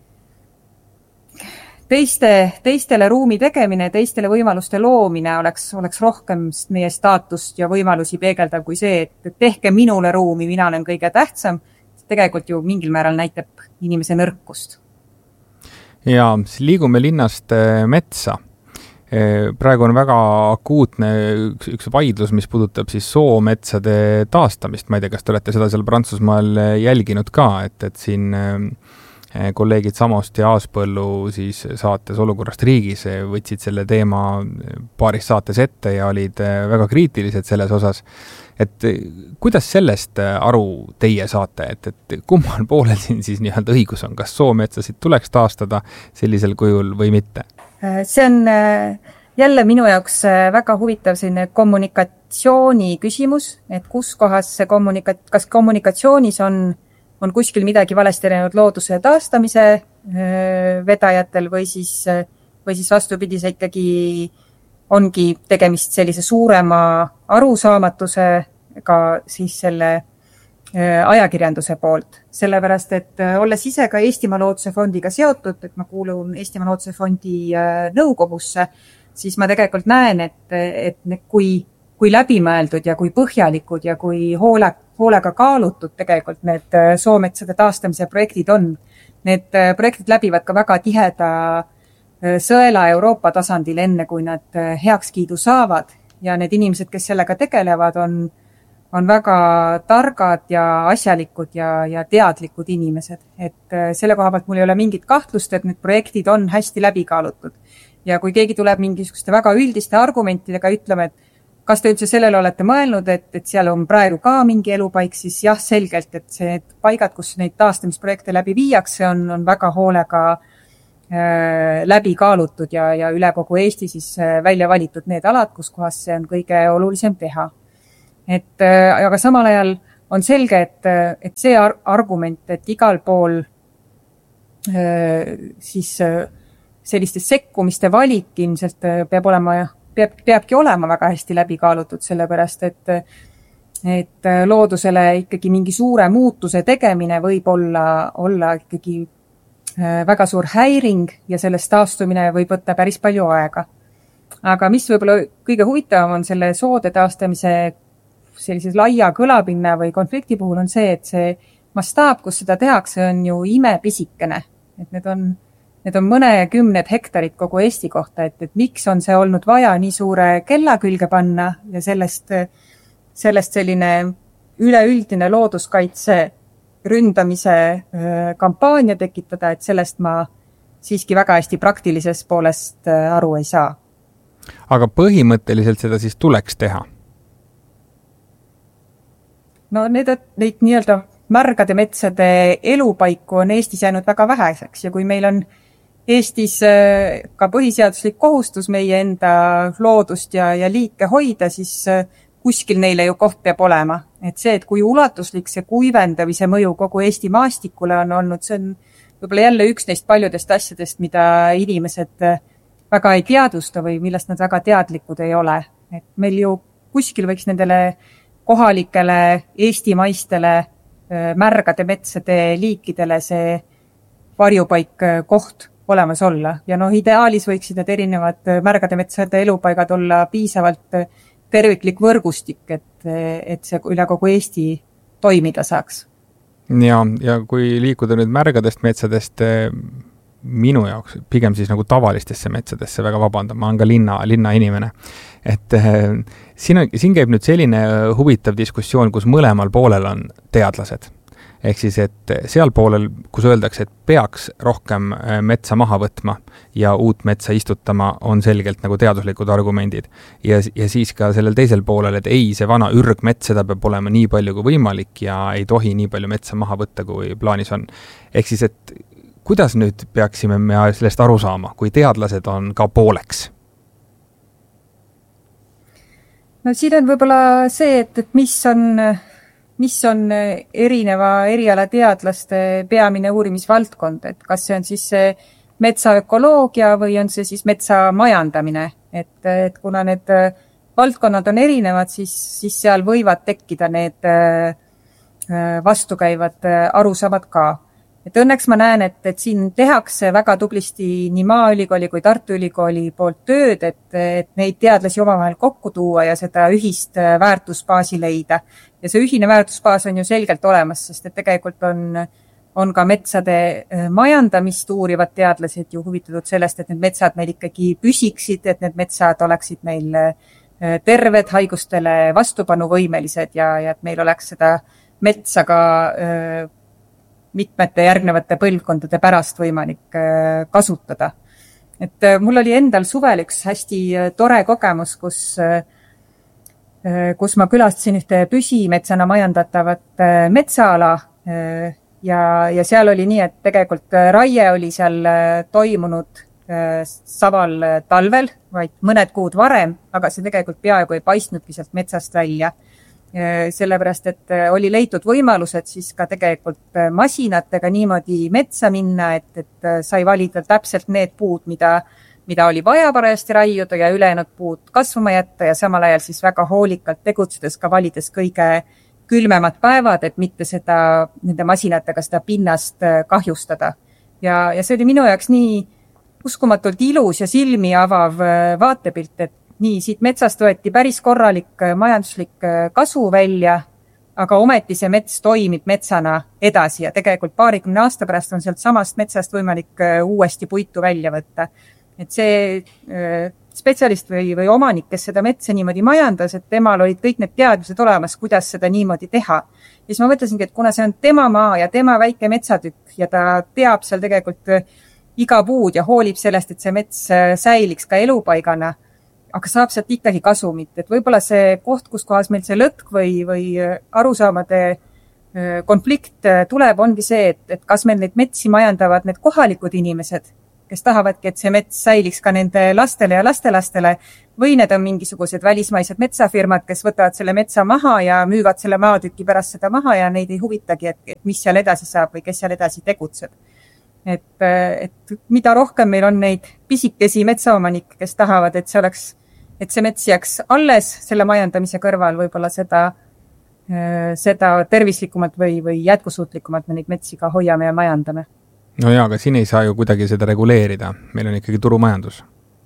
teiste, teistele ruumi tegemine, teistele võimaluste loomine oleks, oleks rohkem meie staatust ja võimalusi peegeldav kui see, et tehke minule ruumi, mina olen kõige tähtsam, tegelikult ju mingil määral näitab inimese nõrkust. Ja liigume linnast metsa. Praegu on väga akuutne üks, üks vaidlus, mis puudutab siis soometsade taastamist. Ma ei tea, kas te olete seda seal Prantsusmaal jälginud ka, et, et siin kolleegid Samost ja Aaspõllu siis saates Olukorrast riigis võtsid selle teema paaris saates ette ja olid väga kriitilised selles osas. Et kuidas sellest aru teie saate, et, et kummal poolel siin siis nii-öelda õigus on, kas soometsasid tuleks taastada sellisel kujul või mitte? See on jälle minu jaoks väga huvitav selline kommunikatsiooni küsimus, et kus kohas see kommunika- kas kommunikatsioonis on on kuskil midagi valesti läinud looduse taastamise vedajatel või siis, või siis vastupidise ikkagi ongi tegemist sellise suurema arusaamatusega siis selle ajakirjanduse poolt. Sellepärast, et olles ise ka Eestimaa Looduse Fondiga seotud, et ma kuulun Eestimaa Looduse Fondi nõukogusse, siis ma tegelikult näen, et, et kui, kui läbimõeldud ja kui põhjalikud ja kui hoole hoolega kaalutud tegelikult need soometsade taastamise projektid on. Need projektid läbivad ka väga tiheda sõela Euroopa tasandil enne, kui nad heakskiidu saavad ja need inimesed, kes sellega tegelevad, on, on väga targad ja asjalikud ja, ja teadlikud inimesed. Et selle koha pealt mul ei ole mingit kahtlust, et need projektid on hästi läbi kaalutud. Ja kui keegi tuleb mingisuguste väga üldiste argumentidega ütlema, et kas te üldse sellele olete mõelnud, et, et seal on praegu ka mingi elupaik, siis jah, selgelt, et see paigad, kus neid taastamisprojekte läbi viiakse, on, on väga hoolega läbi kaalutud ja, ja üle kogu Eesti siis välja valitud need alad, kus kohas see on kõige olulisem teha. Et, aga samal ajal on selge, et, et see argument, et igal pool siis selliste sekkumiste valik ilmselt peab olema, peab, peabki olema väga hästi läbi kaalutud, sellepärast et, et loodusele ikkagi mingi suure muutuse tegemine võib olla, olla ikkagi väga suur häiring ja sellest taastumine võib võtta päris palju aega. Aga mis võib-olla kõige huvitavam on selle soode taastamise sellises laia kõlapinna või konflikti puhul on see, et see mastaap, kus seda tehakse, on ju imepisikene. Et need on, need on mõne kümned hektarid kogu Eesti kohta, et, et miks on see olnud vaja nii suure kella külge panna ja sellest, sellest selline üleüldine looduskaitse ründamise kampaania tekitada, et sellest ma siiski väga hästi praktilisest poolest aru ei saa. Aga põhimõtteliselt seda siis tuleks teha? No need, neid nii-öelda märgade metsade elupaiku on Eestis jäänud väga väheseks ja kui meil on Eestis ka põhiseaduslik kohustus meie enda loodust ja, ja liike hoida, siis kuskil neile ju koht peab olema. Et see, et kui ulatuslik see kuivendamise mõju kogu Eesti maastikule on olnud, see on võib-olla jälle üks neist paljudest asjadest, mida inimesed väga ei teadvusta või millest nad väga teadlikud ei ole. Et meil ju kuskil võiks nendele kohalikele eestimaistele märgade metsade liikidele see varjupaik koht olemas olla. Ja noh, ideaalis võiksid need erinevad märgade metsade elupaigad olla piisavalt terviklik võrgustik, et, et see üle kogu Eesti toimida saaks. Ja, ja kui liikuda nüüd märgadest metsadest minu jaoks, pigem siis nagu tavalistesse metsadesse, väga vabandan, ma olen ka linna, linna inimene. Et siin, on, siin käib nüüd selline huvitav diskussioon, kus mõlemal poolel on teadlased. Ehk siis, et seal poolel, kus öeldakse, et peaks rohkem metsa maha võtma ja uut metsa istutama, on selgelt nagu teaduslikud argumendid. Ja, ja siis ka sellel teisel poolel, et ei, see vana ürgmets, seda peab olema nii palju kui võimalik ja ei tohi nii palju metsa maha võtta, kui plaanis on. Ehk siis, et kuidas nüüd peaksime me sellest aru saama, kui teadlased on ka pooleks? No siin on võib-olla see, et, et mis on... mis on erineva eriala teadlaste peamine uurimisvaldkond, et kas see on siis see metsaökoloogia või on see siis metsa majandamine, et, et kuna need valdkonnad on erinevad, siis, siis seal võivad tekkida need vastukäivad arusaamad ka. Et õnneks ma näen, et, et siin tehakse väga tublisti nii Maaülikooli kui Tartu Ülikooli poolt tööd, et, et neid teadlasi omavahel kokku tuua ja seda ühist väärtusbaasi leida. Ja see ühine väärtusbaas on ju selgelt olemas, sest et tegelikult on, on ka metsade majandamist uurivad teadlased ju huvitatud sellest, et need metsad meil ikkagi püsiksid, et need metsad oleksid meil terved, haigustele vastupanuvõimelised ja, ja et meil oleks seda metsa ka mitmete järgnevate põlvkondade pärast võimalik kasutada. Et mul oli endal suvel üks hästi tore kogemus, kus, kus ma külastasin ühte püsimetsana majandatavat metsaala ja, ja seal oli nii, et tegelikult raie oli seal toimunud saval talvel, vaid mõned kuud varem, aga see tegelikult peaaegu ei paistnudki sealt metsast välja. Sellepärast, et oli leitud võimalused siis ka tegelikult masinatega niimoodi metsa minna, et, et sai valida täpselt need puud, mida, mida oli vaja parajasti raiuda ja ülejäänud puud kasvama jätta ja samal ajal siis väga hoolikalt tegutsedes ka valides kõige külmemad päevad, et mitte seda, nende masinatega seda pinnast kahjustada. Ja, ja see oli minu jaoks nii uskumatult ilus ja silmi avav vaatepilt, et nii, siit metsast võeti päris korralik majanduslik kasu välja, aga ometi see mets toimib metsana edasi ja tegelikult paarikümne aasta pärast on sealt samast metsast võimalik uuesti puitu välja võtta. Et see spetsialist või, või omanik, kes seda metsa niimoodi majandas, et temal olid kõik need teadmised olemas, kuidas seda niimoodi teha. Ja siis ma mõtlesingi, et kuna see on tema maa ja tema väike metsatükk ja ta teab seal tegelikult iga puud ja hoolib sellest, et see mets säiliks ka elupaigana, aga saab sealt ikkagi kasumit, et võib-olla see koht, kus kohas meil see lõtk või, või arusaamade konflikt tuleb, ongi see, et, et kas meil neid metsi majandavad need kohalikud inimesed kes tahavadki, et see mets säiliks ka nende lastele ja lastelastele, või need on mingisugused välismaised metsafirmad, kes võtavad selle metsa maha ja müüvad selle maatüki pärast seda maha ja neid ei huvitagi, et, et mis seal edasi saab või kes seal edasi tegutseb. Et, et mida rohkem meil on neid pisikesi metsaomanikke, kes tahavad, et see oleks, et see mets jääks alles selle majandamise kõrval, võib-olla seda, seda tervislikumalt või, või jätkusuutlikumalt me neid metsi ka hoiame ja majandame. No jaa, aga siin ei saa ju kuidagi seda reguleerida. Meil on ikkagi turumajandus.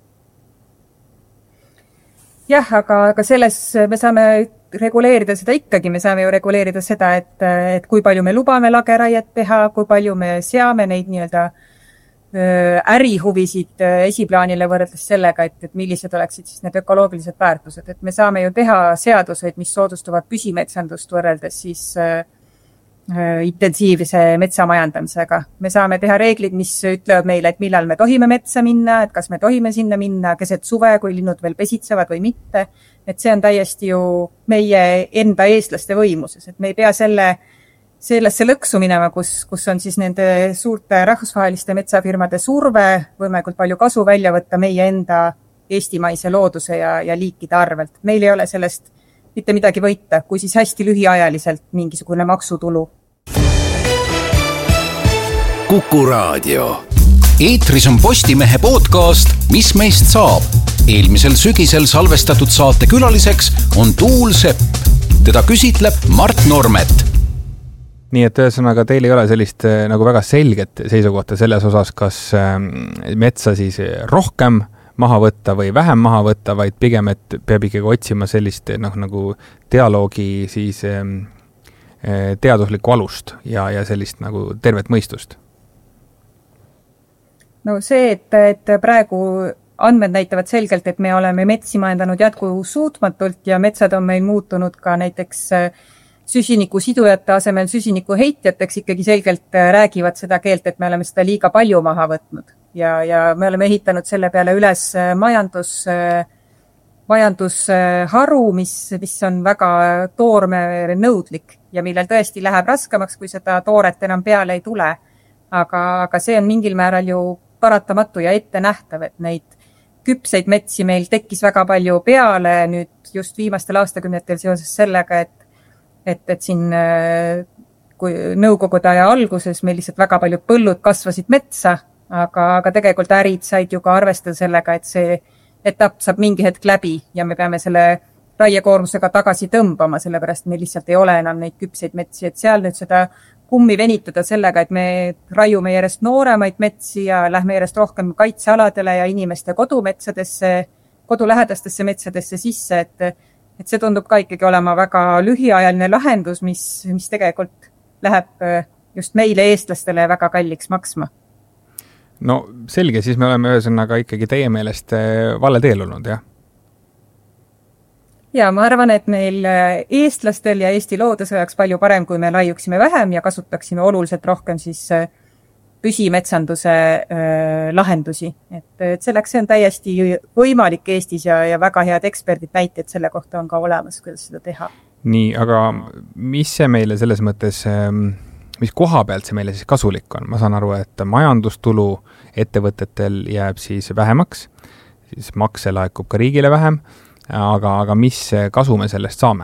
Jah, aga, aga selles me saame reguleerida seda ikkagi. Me saame ju reguleerida seda, et, et kui palju me lubame lageraiet teha, kui palju me seame neid nii-öelda ärihuvisid esiplaanile võrreldes sellega, et, et millised oleksid siis need ökoloogilised väärtused. Et me saame ju teha seaduseid, mis soodustuvad püsimetsandust võrreldes siis intensiivse metsamajandamisega. Me saame teha reeglid, mis ütlevad meile, et millal me tohime metsa minna, et kas me tohime sinna minna keset suve, kui linnud veel pesitsevad või mitte. Et see on täiesti ju meie enda eestlaste võimuses, et me ei pea selle, sellesse lõksu minema, kus, kus on siis nende suurte rahvusvaheliste metsafirmade surve võimalikult palju kasu välja võtta meie enda eestimaise looduse ja, ja liikide arvelt. Meil ei ole sellest mitte midagi võita, kui siis hästi lühiajaliselt mingisugune maksutulu. Kuku Raadio. Eetris on Postimehe podcast Mis meist saab? Eelmisel sügisel salvestatud saate külaliseks on Tuul Sepp. Teda küsitleb Mart Normet. Nii et ühesõnaga teil ei ole sellist nagu väga selget seisukohta selles osas, kas metsa siis rohkem maha võtta või vähem maha võtta, vaid pigem, et peab ikkagi otsima sellist noh, nagu dialoogi siis teaduslikku alust ja, ja sellist nagu tervet mõistust. No see, et, et praegu andmed näitavad selgelt, et me oleme metsi majandanud jätkusuutmatult ja metsad on meil muutunud ka näiteks süsiniku sidujate asemel süsiniku heitjateks, ikkagi selgelt räägivad seda keelt, et me oleme seda liiga palju maha võtnud. Ja, ja me oleme ehitanud selle peale üles majandus, majandusharu, mis, mis on väga toorme nõudlik ja millel tõesti läheb raskemaks, kui seda tooret enam peale ei tule. Aga, aga see on mingil määral ju paratamatu ja ette nähtav, et neid küpseid metsi meil tekkis väga palju peale nüüd just viimastel aastakümnetel seoses sellega, et et, et siin kui nõukogude aja alguses meil lihtsalt väga paljud põllud kasvasid metsa, aga, aga tegelikult ärid said ju ka arvestada sellega, et see etapp saab mingi hetk läbi ja me peame selle raiekoormusega tagasi tõmbama, sellepärast meil lihtsalt ei ole enam neid küpseid metsi, et seal nüüd seda kummi venitada sellega, et me raiume järjest nooremaid metsi ja lähme järjest rohkem kaitsealadele ja inimeste kodumetsadesse, kodulähedastesse metsadesse sisse, et, et see tundub ka ikkagi olema väga lühiajaline lahendus, mis, mis tegelikult läheb just meile eestlastele väga kalliks maksma. No selge, siis me oleme ühesõnaga ikkagi teie meelest vale teel olnud, jah? Ja ma arvan, et meil eestlastel ja Eesti loodus oleks palju parem, kui me laiuksime vähem ja kasutaksime oluliselt rohkem siis püsimetsanduse lahendusi. Et, et selleks see on täiesti võimalik Eestis ja, ja väga head eksperdid näited selle kohta on ka olemas, kuidas seda teha. Nii, aga mis see meile selles mõttes, mis koha pealt see meile siis kasulik on? Ma saan aru, et majandustulu ettevõtetel jääb siis vähemaks, siis makse laekub ka riigile vähem, aga, aga mis kasu me sellest saame?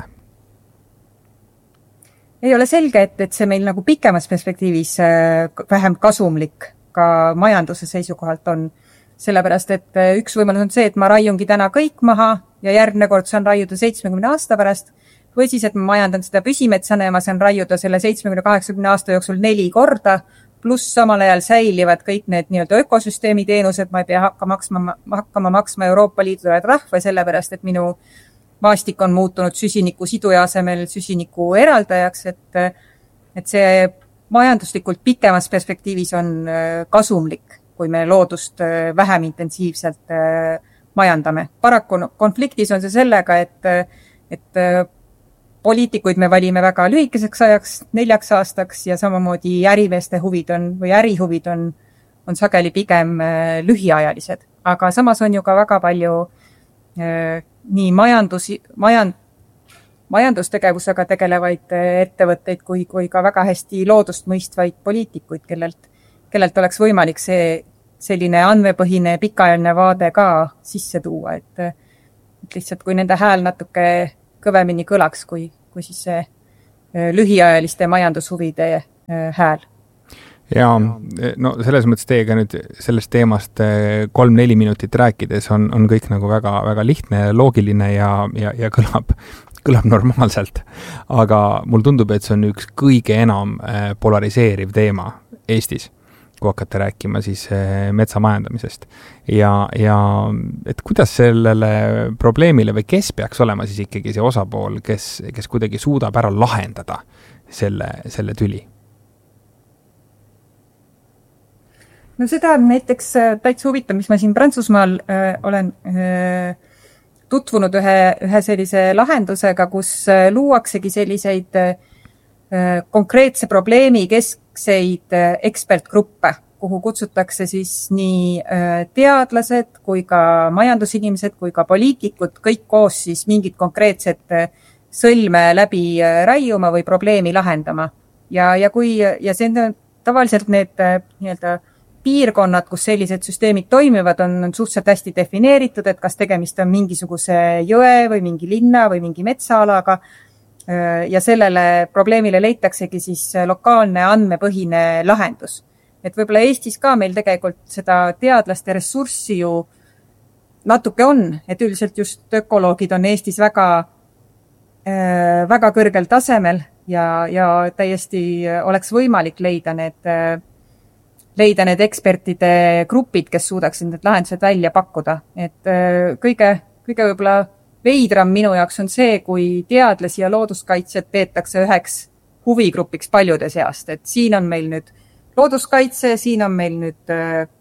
Ei ole selge, et, et see meil nagu pikemas perspektiivis vähem kasumlik ka majanduse seisukohalt on. Sellepärast, et üks võimalus on see, et ma raiungi täna kõik maha ja järgmine kord saan raiuda seitsmekümne aasta pärast, või siis, et ma majandan seda püsimetsana ja ma saan raiuda selle seitsmekümne kaheksakümne aasta jooksul neli korda, pluss samal ajal säilivad kõik need nii-öelda ökosüsteemi teenused, ma ei pea hakka maksma, hakkama maksma Euroopa Liidule rahva, sellepärast, et minu maastik on muutunud süsiniku siduja asemel süsiniku eraldajaks, et, et see majanduslikult pikemas perspektiivis on kasumlik, kui me loodust vähem intensiivselt majandame. Paraku konfliktis on see sellega, et, et poliitikuid me valime väga lühikeseks ajaks, neljaks aastaks ja samamoodi ärimeeste huvid on, või ärihuvid on, on sageli pigem lühiajalised. Aga samas on ju ka väga palju eh, nii majandus, majand, majandustegevusega tegelevaid ettevõtteid kui, kui ka väga hästi loodust mõistvaid poliitikuid, kellelt, kellelt oleks võimalik see selline andmepõhine pikaajaline vaade ka sisse tuua, et, et lihtsalt kui nende hääl natuke kõvemini kõlaks, kui, kui siis see lühiajaliste majandushuvide hääl. Ja no selles mõttes teiega nüüd sellest teemast kolm-neli minutit rääkides on, on kõik nagu väga, väga lihtne, loogiline ja, ja, ja kõlab, kõlab normaalselt. Aga mul tundub, et see on üks kõige enam polariseeriv teema Eestis, kui hakkate rääkima siis metsamajandamisest. Ja, ja et kuidas sellele probleemile või kes peaks olema siis ikkagi see osapool, kes, kes kuidagi suudab ära lahendada selle, selle tüli? No seda on näiteks täitsa huvitav, mis ma siin Prantsusmaal äh, olen äh, tutvunud ühe, ühe sellise lahendusega, kus äh, luuaksegi selliseid äh, konkreetse probleemi keskseid äh, ekspertgruppe, kuhu kutsutakse siis nii äh, teadlased kui ka majandusinimesed kui ka poliitikud, kõik koos siis mingid konkreetsed äh, sõlme läbi äh, raiuma või probleemi lahendama. Ja, ja, kui, ja see on tavaliselt need äh, nii-öelda piirkonnad, kus sellised süsteemid toimivad, on, on suhteliselt hästi defineeritud, et kas tegemist on mingisuguse jõe või mingi linna või mingi metsaalaga ja sellele probleemile leitaksegi siis lokaalne andmepõhine lahendus. Et võib-olla Eestis ka meil tegelikult seda teadlaste ressurssi ju natuke on, et üldiselt just ökoloogid on Eestis väga, väga kõrgel tasemel ja, ja täiesti oleks võimalik leida need leida need ekspertide grupid, kes suudaksid need lahendused välja pakkuda. Et kõige, kõige võib-olla veidram minu jaoks on see, kui teadlasi ja looduskaitsjad peetakse üheks huvigrupiks paljude seast. Et siin on meil nüüd looduskaitse, siin on meil nüüd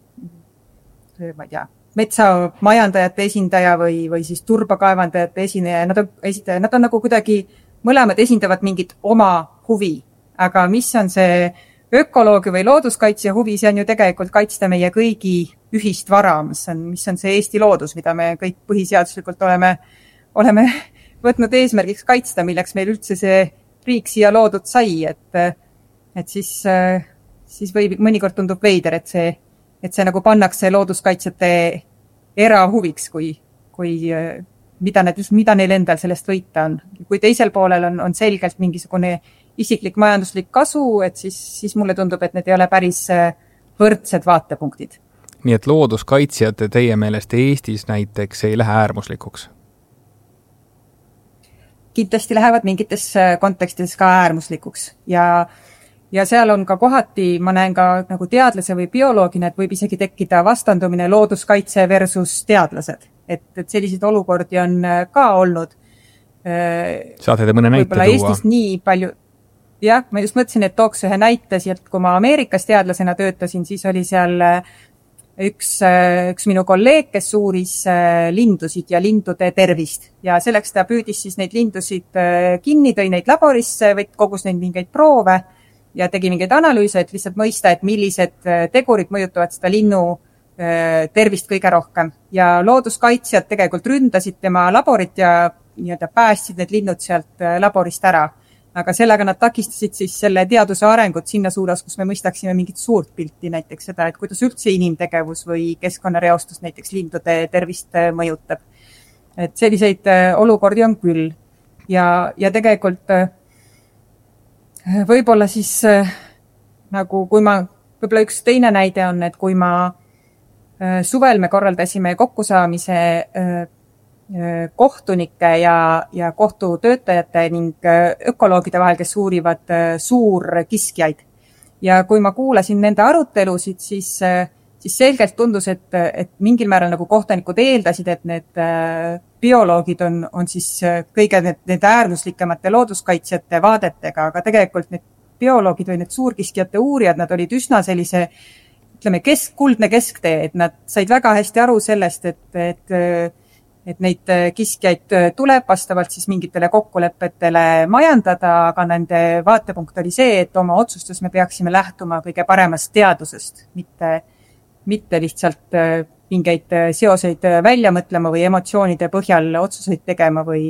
ma ei tea, metsamajandajate esindaja või, või siis turbakaevandajate esineja. Nad on, esitaja, nad on nagu kuidagi mõlemad esindavad mingit oma huvi. Aga mis on see ökoloogi või looduskaitsja huvi, see on ju tegelikult kaitsta meie kõigi ühist vara, mis on, mis on see Eesti loodus, mida me kõik põhiseaduslikult oleme, oleme võtnud eesmärgiks kaitsta, milleks meil üldse see riik siia loodud sai, et, et siis, siis võib, mõnikord tundub veider, et see, et see nagu pannakse looduskaitsjate erahuviks, kui, kui mida, need, mida neil endal sellest võita on. Kui teisel poolel on, on selgelt mingisugune isiklik majanduslik kasu, et siis, siis mulle tundub, et need ei ole päris võrdsed vaatepunktid. Nii et looduskaitsjad teie meelest Eestis näiteks ei lähe äärmuslikuks? Kindlasti lähevad mingites kontekstides ka äärmuslikuks ja, ja seal on ka kohati, ma näen ka nagu teadlase või bioloogina, et võib isegi tekkida vastandumine looduskaitse versus teadlased. Et, et selliseid olukordi on ka olnud. Saate te mõne näite tuua? Eestis nii palju... Jah, ma just mõtlesin, et tooks ühe näite sielt, kui ma Ameerikas teadlasena töötasin, siis oli seal üks, üks minu kolleeg, kes uuris lindusid ja lindude tervist. Ja selleks ta püüdis siis neid lindusid kinni, tõi neid laborisse, võt kogus neid mingeid proove ja tegi mingeid analüüse, et lihtsalt mõista, et millised tegurid mõjutavad seda linnu tervist kõige rohkem. Ja looduskaitsjad tegelikult ründasid tema laborit ja nii-öelda päästsid need linnud sealt laborist ära. Aga sellega nad takistasid siis selle teaduse arengut sinna suunas, kus me mõistaksime mingit suurt pilti, näiteks seda, et kuidas üldse inimtegevus või keskkonnareostus näiteks lindude tervist mõjutab. Et selliseid olukordi on küll. Ja, ja tegelikult võib-olla siis nagu kui ma, võib-olla üks teine näide on, et kui ma suvel me korraldasime kokkusaamise kohtunike ja, ja kohtutöötajate ning ökoloogide vahel, kes uurivad suurkiskjaid. Ja kui ma kuulasin nende arutelusid, siis, siis selgelt tundus, et, et mingil määral nagu kohtunikud eeldasid, et need bioloogid on, on siis kõige need, need äärmuslikemate looduskaitsjate vaadetega, aga tegelikult need bioloogid või need suurkiskjate uurijad, nad olid üsna sellise, ütleme, kesk, kuldne kesktee, et nad said väga hästi aru sellest, et, et et neid kiskjaid tuleb vastavalt siis mingitele kokkulepetele majandada, aga nende vaatepunkt oli see, et oma otsustus me peaksime lähtuma kõige paremast teadusest, mitte, mitte lihtsalt mingeid seoseid välja mõtlema või emotsioonide põhjal otsuseid tegema või,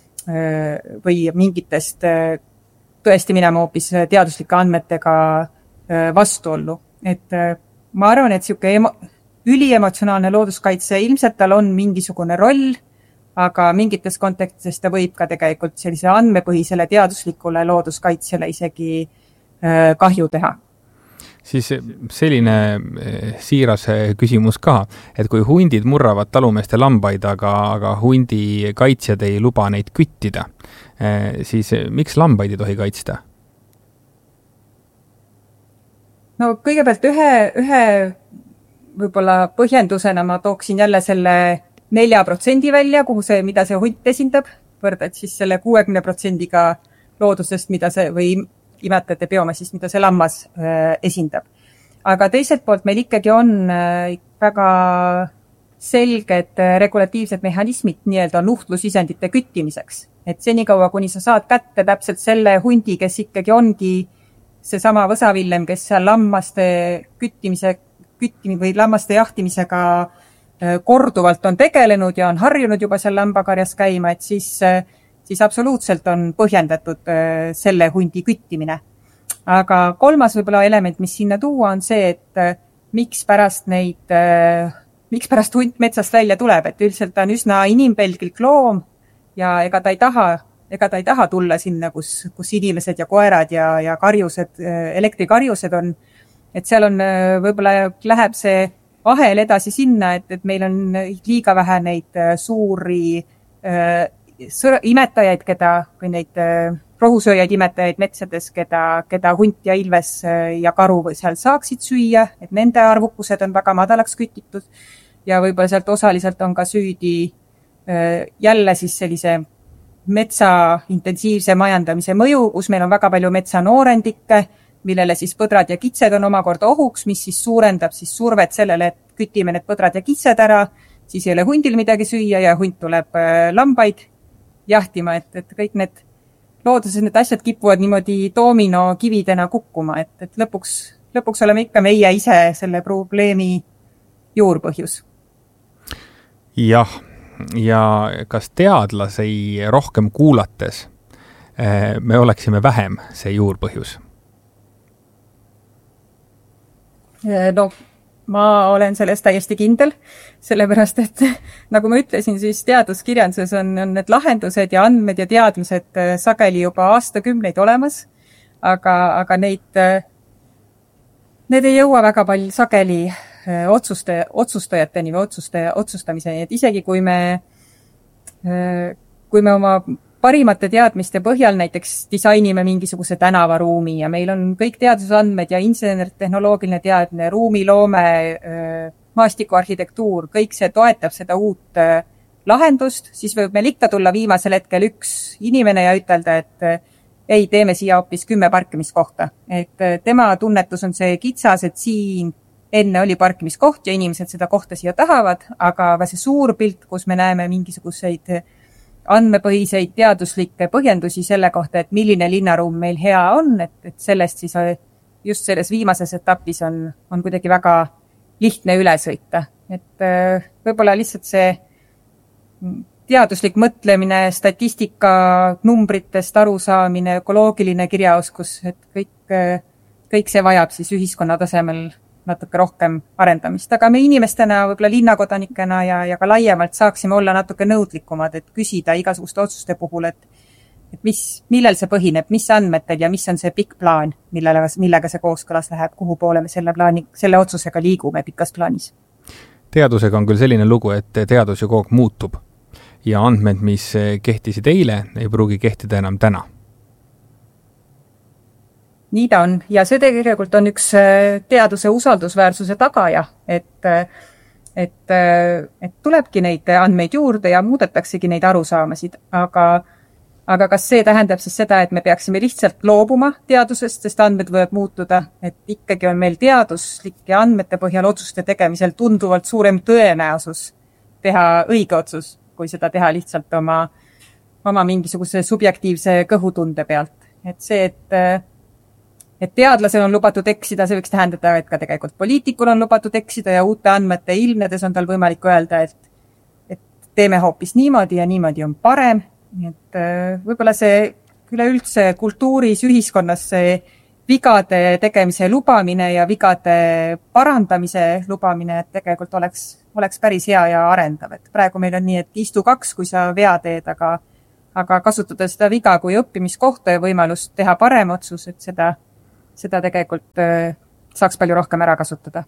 või mingitest tõesti minema hoopis teaduslike andmetega vastuollu. Et ma arvan, et siuke emo- üliemotsionaalne looduskaitse, ilmselt tal on mingisugune roll, aga mingites kontekstides ta võib ka tegelikult sellise andmepõhisele teaduslikule looduskaitsele isegi kahju teha. Siis selline siiras küsimus ka, et kui hundid murravad talumeeste lambaid, aga, aga hundi kaitsjad ei luba neid küttida, siis miks lambaid ei tohi kaitsta? No kõigepealt ühe, ühe võib-olla põhjendusena ma tooksin jälle selle nelja protsendi välja, kuhu see, mida see hunt esindab, võrdad siis selle kuuekümne protsendiga loodusest, mida see, või imetajate biomassist, mida see lammas äh, esindab. Aga teiselt poolt meil ikkagi on äh, väga selged äh, regulatiivsed mehhanismid nii-öelda nuhtlusisendite küttimiseks. Et senikaua, kuni sa saad kätte täpselt selle hundi, kes ikkagi ongi seesama võsavillem, kes seal lammaste küttimise, küttimi või lammaste jahtimisega äh, korduvalt on tegelenud ja on harjunud juba seal lambakarjas käima, et siis äh, siis absoluutselt on põhjendatud äh, selle hundi küttimine. Aga kolmas võib-olla element, mis sinna tuua, on see, et äh, miks pärast neid, äh, miks pärast hunt metsast välja tuleb, et üldiselt ta on üsna inimpelglik loom ja ega ta ei taha, ega ta ei taha tulla sinna, kus, kus inimesed ja koerad ja, ja karjused, elektrikarjused on. Et seal on võib-olla läheb see ahel edasi sinna, et, et meil on liiga vähe neid suuri Sõr, imetajaid, keda, või neid äh, rohusööjaid imetajaid metsades, keda, keda hunt ja ilves äh, ja karu seal saaksid süüa, et nende arvukused on väga madalaks kütitud ja võib-olla sealt osaliselt on ka süüdi äh, jälle siis sellise metsa intensiivse majandamise mõju, kus meil on väga palju metsanoorendikke, millele siis põdrad ja kitsed on omakorda ohuks, mis siis suurendab siis survet sellele, et kütime need põdrad ja kitsed ära, siis ei ole hundil midagi süüa ja hunt tuleb äh, lambaid jahtima, et, et kõik need looduses need asjad kipuvad niimoodi domino kividena kukkuma, et, et lõpuks, lõpuks oleme ikka meie ise selle probleemi juurpõhjus. Jah, ja kas teadlasi rohkem kuulates me oleksime vähem see juurpõhjus? No, ma olen selles täiesti kindel, sellepärast, et nagu ma ütlesin, siis teaduskirjanduses on, on need lahendused ja andmed ja teadmised sageli juba aastakümneid olemas, aga, aga neid, need ei jõua väga palju sageli otsuste, otsustajateni või otsuste, otsustamiseni, et isegi kui me, kui me oma parimate teadmiste põhjal näiteks disainime mingisuguse tänavaruumi ja meil on kõik teadusandmed ja insener-tehnoloogiline teadmine, ruumiloome, maastikuarhitektuur, kõik see toetab seda uut lahendust, siis võib meil ikka tulla viimasel hetkel üks inimene ja ütelda, et ei, teeme siia hoopis kümme parkimiskohta. Et tema tunnetus on see kitsas, et siin enne oli parkimiskoht ja inimesed seda kohta siia tahavad, aga see suur pilt, kus me näeme mingisuguseid andmepõhiseid teaduslikke põhjendusi selle kohta, et milline linnaruum meil hea on, et, et sellest siis just selles viimases etapis on, on kuidagi väga lihtne üle sõita. Et võib-olla lihtsalt see teaduslik mõtlemine, statistika, numbritest arusaamine, ökoloogiline kirjaoskus, et kõik, kõik see vajab siis ühiskonna tasemel natuke rohkem arendamist. Aga me inimestena, võib-olla linnakodanikena ja, ja ka laiemalt saaksime olla natuke nõudlikumad, et küsida igasuguste otsuste puhul, et, et mis, millel see põhineb, mis andmetel ja mis on see pikk plaan, millega, millega see kooskõlas läheb, kuhu poole me selle, plaani, selle otsusega liigume pikas plaanis. Teadusega on küll selline lugu, et teadus ju kogu aeg muutub ja andmed, mis kehtisid eile, ei pruugi kehtida enam täna. Nii ta on. Ja see tegelikult on üks teaduse usaldusväärsuse tagaja, et, et, et tulebki neid andmeid juurde ja muudetaksegi neid arusaamasid. Aga, aga kas see tähendab siis seda, et me peaksime lihtsalt loobuma teadusest, sest andmed võivad muutuda, et ikkagi on meil teaduslike andmete põhjal otsuste tegemisel tunduvalt suurem tõenäosus teha õige otsus, kui seda teha lihtsalt oma, oma mingisuguse subjektiivse kõhutunde pealt. Et see, et et teadlasel on lubatud eksida, see võiks tähendada, et ka tegelikult poliitikul on lubatud eksida ja uute andmete ilmnedes on tal võimalik öelda, et, et teeme hoopis niimoodi ja niimoodi on parem. Nii et võib-olla see üleüldse kultuuris, ühiskonnas see vigade tegemise lubamine ja vigade parandamise lubamine, et tegelikult oleks, oleks päris hea ja arendav. Et praegu meil on nii, et istu kaks, kui sa vea teed, aga, aga kasutada seda viga kui õppimiskohta ja võimalust teha parem otsus, et seda, seda tegelikult äh, saaks palju rohkem ära kasutada.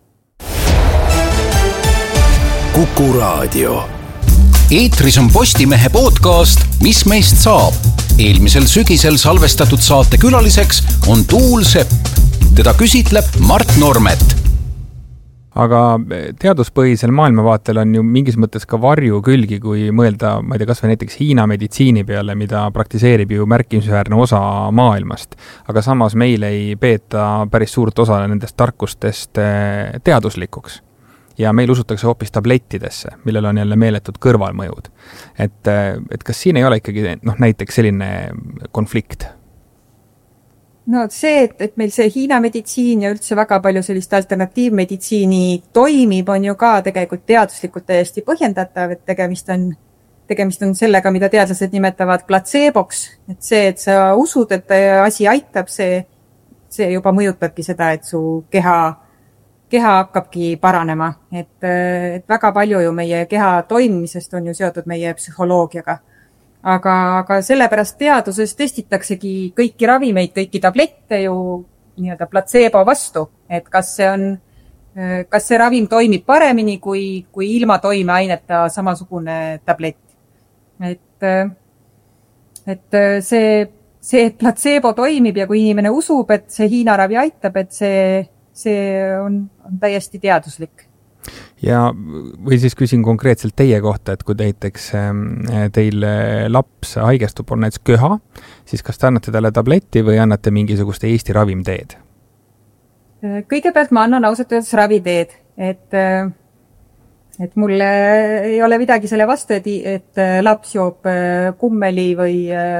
Kuku Raadio. Eetris on Postimehe podcast Mis meist saab? Eelmisel sügisel salvestatud saate külaliseks on Tuul Sepp. Teda küsitleb Mart Normet. Aga teaduspõhisel maailmavaatel on ju mingis mõttes ka varju külgi, kui mõelda, ma ei tea, kas või näiteks Hiina meditsiini peale, mida praktiseerib ju märkimisväärne osa maailmast. Aga samas meil ei peeta päris suurt osa nendest tarkustest teaduslikuks. Ja meil usutakse hoopis tablettidesse, millel on jälle meeletud kõrvalmõjud. Et, et kas siin ei ole ikkagi noh, näiteks selline konflikt? No see, et, et meil see Hiina meditsiin ja üldse väga palju sellist alternatiivmeditsiini toimib, on ju ka tegelikult teaduslikult täiesti põhjendatav, et tegemist on, tegemist on sellega, mida teadlased nimetavad platseeboks. Et see, et sa usud, et asi aitab, see, see juba mõjutabki seda, et su keha keha hakkabki paranema, et, et väga palju ju meie keha toimimisest on ju seotud meie psühholoogiaga. Aga, aga sellepärast teaduses testitaksegi kõiki ravimeid, kõiki tablette ju nii-öelda platseebo vastu, et kas see on, kas see ravim toimib paremini kui, kui ilma toimeaineta samasugune tablett. Et, et see, see platseebo toimib ja kui inimene usub, et see Hiina ravi aitab, et see see on, on täiesti teaduslik. Ja või siis küsin konkreetselt teie kohta, et kui näiteks teil laps haigestub, on näiteks köha, siis kas te annate talle tabletti või annate mingisugust Eesti ravimteed? Kõigepealt ma annan ausalt öeldes raviteed, et, et mul ei ole midagi selle vastu, et, et laps joob kummeli või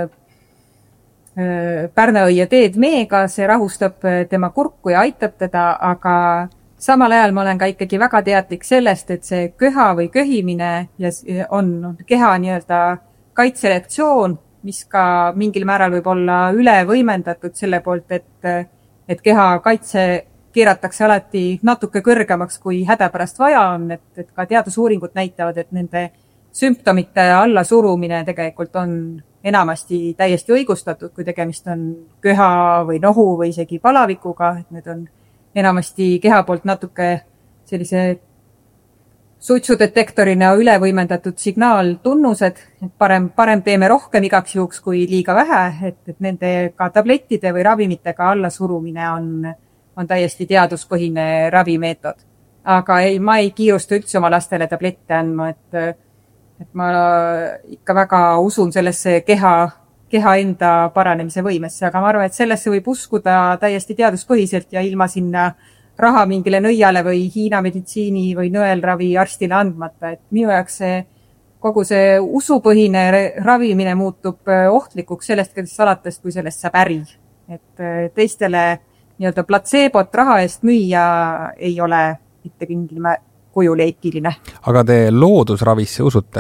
pärnaõie teed meega, see rahustab tema kurku ja aitab teda, aga samal ajal ma olen ka ikkagi väga teadlik sellest, et see köha või köhimine on keha nii-öelda kaitsereaktsioon, mis ka mingil määral võib olla üle võimendatud selle poolt, et, et keha kaitse keeratakse alati natuke kõrgemaks, kui hädapärast vaja on, et, et ka teadusuuringud näitavad, et nende sümptomite alla surumine tegelikult on enamasti täiesti õigustatud, kui tegemist on köha või nohu või isegi palavikuga, et need on enamasti keha poolt natuke sellise suitsudetektorina üle võimendatud signaaltunnused, et parem, parem teeme rohkem igaks juhuks kui liiga vähe, et, et nende ka tablettide või ravimitega alla surumine on, on täiesti teaduspõhine ravimeetod. Aga ei, ma ei kiirusta üldse oma lastele tablette andma, et et ma ikka väga usun sellesse keha, keha enda paranemise võimesse, aga ma arvan, et sellesse võib uskuda täiesti teaduspõhiselt ja ilma sinna raha mingile nõiale või Hiina meditsiini või nõelravi arstile andmata, et minu jaoks see, kogu see usupõhine ravimine muutub ohtlikuks sellest, kes alates, kui sellest saab äri. Et teistele nii-öelda platseebot raha eest müüa ei ole mitte mingil kujul eetiline. Aga te loodusravisse usute?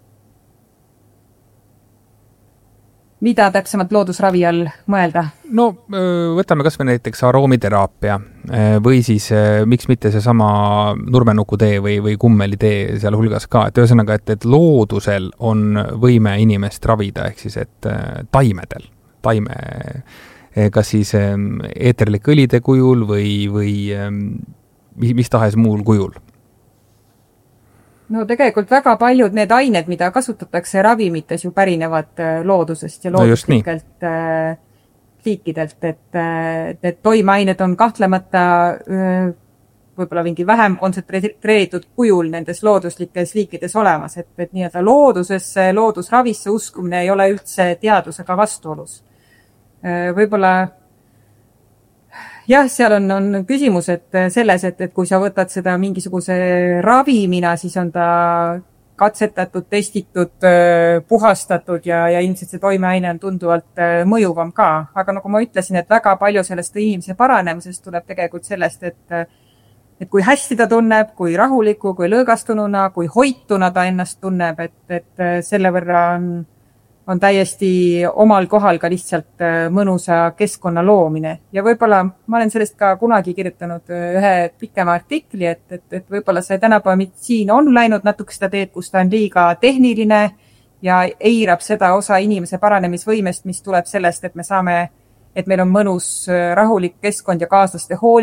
Mida täpsemalt loodusravi all mõelda? No võtame kas või näiteks aroomiteraapia või siis miks mitte see sama nurmenukutee või, või kummelitee seal hulgas ka. Et ühesõnaga, et, et loodusel on võime inimest ravida, ehk siis et taimedel, taime, kas siis eeterlik õlide kujul või, või mis, mis tahes muul kujul. No tegelikult väga paljud need ained, mida kasutatakse ravimites ju pärinevad loodusest ja looduslikelt no liikidelt, et need toimeained on kahtlemata võib-olla mingi vähem kontsentreeritud kujul nendes looduslikes liikides olemas, et, et nii-öelda loodusesse, loodusravisse uskumine ei ole üldse teadusega vastuolus. Võib-olla jah, seal on, on küsimus, et selles, et, et kui sa võtad seda mingisuguse ravimina, siis on ta katsetatud, testitud, puhastatud ja, ja ilmselt see toimeaine on tunduvalt mõjuvam ka. Aga nagu ma ütlesin, et väga palju sellest inimese paranemisest tuleb tegelikult sellest, et, et kui hästi ta tunneb, kui rahuliku, kui lõõgastununa, kui hoituna ta ennast tunneb, et, et selle võrra on, on täiesti omal kohal ka lihtsalt mõnusa keskkonna loomine. Ja võib-olla ma olen sellest ka kunagi kirjutanud ühe pikema artikli, et, et, et võib-olla see tänapäeva meditsiin on läinud natuke seda teed, kus ta on liiga tehniline ja eirab seda osa inimese paranemisvõimest, mis tuleb sellest, et me saame, et meil on mõnus rahulik keskkond ja kaaslaste hooli